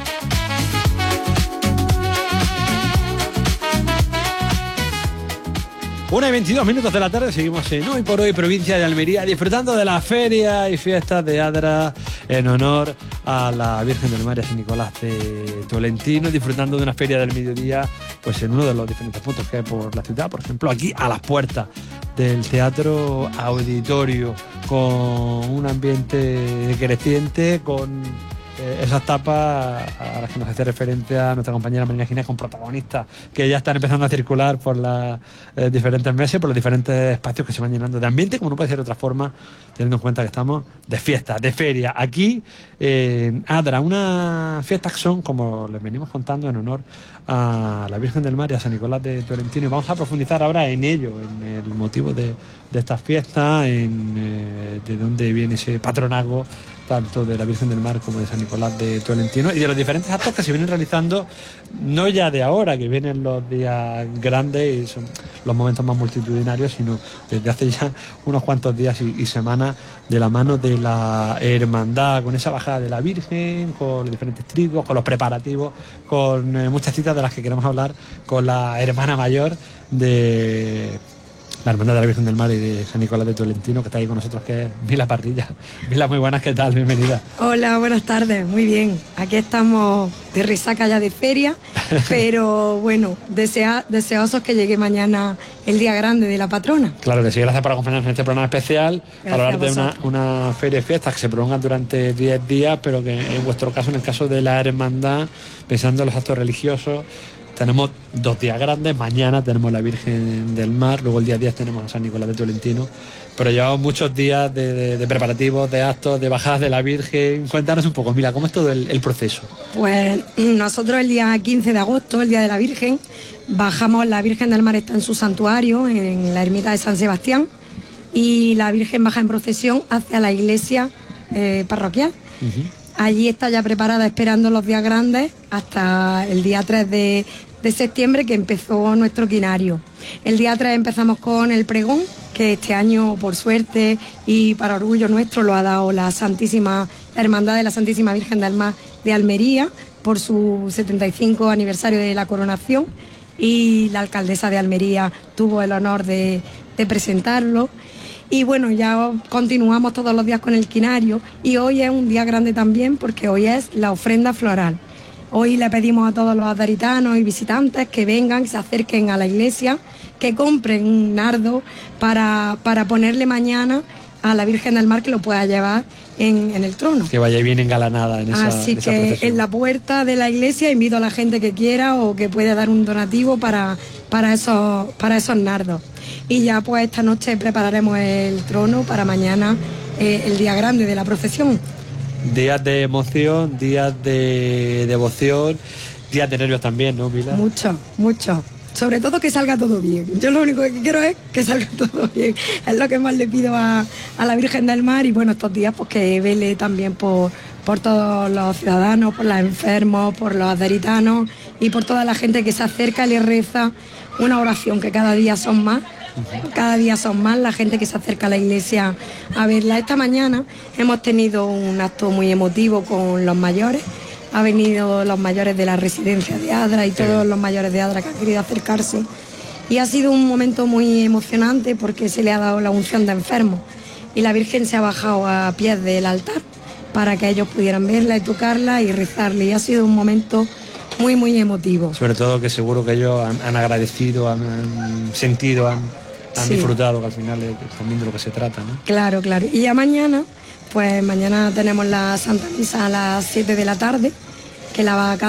Una y veintidós minutos de la tarde, seguimos en Hoy por Hoy, provincia de Almería, disfrutando de la feria y fiestas de Adra en honor a la Virgen del Mar y a San Nicolás de Tolentino, disfrutando de una feria del mediodía pues en uno de los diferentes puntos que hay por la ciudad, por ejemplo aquí a las puertas del Teatro Auditorio, con un ambiente creciente, con Eh, esas tapas a las que nos hace referencia a nuestra compañera Marina Ginés, con protagonistas que ya están empezando a circular por las eh, diferentes mesas, por los diferentes espacios que se van llenando de ambiente, como no puede ser de otra forma, teniendo en cuenta que estamos de fiesta, de feria, aquí en Adra, unas fiestas que son, como les venimos contando, en honor a la Virgen del Mar y a San Nicolás de Tolentino, y vamos a profundizar ahora en ello, en el motivo de, de estas fiestas, en eh, de dónde viene ese patronazgo tanto de la Virgen del Mar como de San Nicolás de Tolentino, y de los diferentes actos que se vienen realizando, no ya de ahora, que vienen los días grandes y son los momentos más multitudinarios, sino desde hace ya unos cuantos días y, y semanas, de la mano de la hermandad, con esa bajada de la Virgen, con los diferentes trigos, con los preparativos, con eh, muchas citas de las que queremos hablar con la hermana mayor de la Hermandad de la Virgen del Mar y de San Nicolás de Tolentino, que está ahí con nosotros, que es Mila Parrilla. Mila, muy buenas, ¿qué tal? Bienvenida. Hola, buenas tardes, muy bien. Aquí estamos de risaca ya de feria, pero bueno, desea, deseosos que llegue mañana el día grande de la patrona. Claro que sí, gracias por acompañarnos en este programa especial, gracias para hablar de una, una feria y fiestas que se prolongan durante diez días, pero que en vuestro caso, en el caso de la hermandad, pensando en los actos religiosos, tenemos dos días grandes. Mañana tenemos la Virgen del Mar, luego el día diez tenemos a San Nicolás de Tolentino, pero llevamos muchos días de, de, de preparativos, de actos, de bajadas de la Virgen. Cuéntanos un poco, mira, ¿cómo es todo el, el proceso? Pues nosotros el día quince de agosto, el día de la Virgen, bajamos, la Virgen del Mar está en su santuario, en la ermita de San Sebastián, y la Virgen baja en procesión hacia la iglesia eh, parroquial. Uh-huh. Allí está ya preparada, esperando los días grandes hasta el día tres de de septiembre, que empezó nuestro quinario. El día tres empezamos con el pregón, que este año, por suerte y para orgullo nuestro, lo ha dado la Santísima Hermandad de la Santísima Virgen del Mar de Almería por su setenta y cinco aniversario de la coronación, y la alcaldesa de Almería tuvo el honor de, de presentarlo. Y bueno, ya continuamos todos los días con el quinario, y hoy es un día grande también porque hoy es la ofrenda floral. Hoy le pedimos a todos los adaritanos y visitantes que vengan, que se acerquen a la iglesia, que compren un nardo para, para ponerle mañana a la Virgen del Mar que lo pueda llevar en, en el trono. Que vaya bien engalanada en esa, Así en esa que procesión. en la puerta de la iglesia invito a la gente que quiera o que pueda dar un donativo para, para, esos, para esos nardos. Y ya pues esta noche prepararemos el trono para mañana, eh, el día grande de la procesión. Días de emoción, días de devoción, días de nervios también, ¿no, Pilar? Mucho, mucho. Sobre todo que salga todo bien. Yo lo único que quiero es que salga todo bien. Es lo que más le pido a, a la Virgen del Mar y bueno, estos días pues que vele también por, por todos los ciudadanos, por los enfermos, por los aderitanos y por toda la gente que se acerca y le reza una oración que cada día son más. Cada día son más la gente que se acerca a la iglesia a verla. Esta mañana hemos tenido un acto muy emotivo con los mayores. Ha venido los mayores de la residencia de Adra y todos los mayores de Adra que han querido acercarse. Y ha sido un momento muy emocionante porque se le ha dado la unción de enfermos. Y la Virgen se ha bajado a pies del altar para que ellos pudieran verla y tocarla y rezarle. Y ha sido un momento muy, muy emotivo. Sobre todo que seguro que ellos han, han agradecido, han, han sentido, han, han Sí. disfrutado, que al final es también de lo que se trata, ¿no? Claro, claro. Y ya mañana, pues mañana tenemos la Santa Misa a las siete de la tarde, que la va a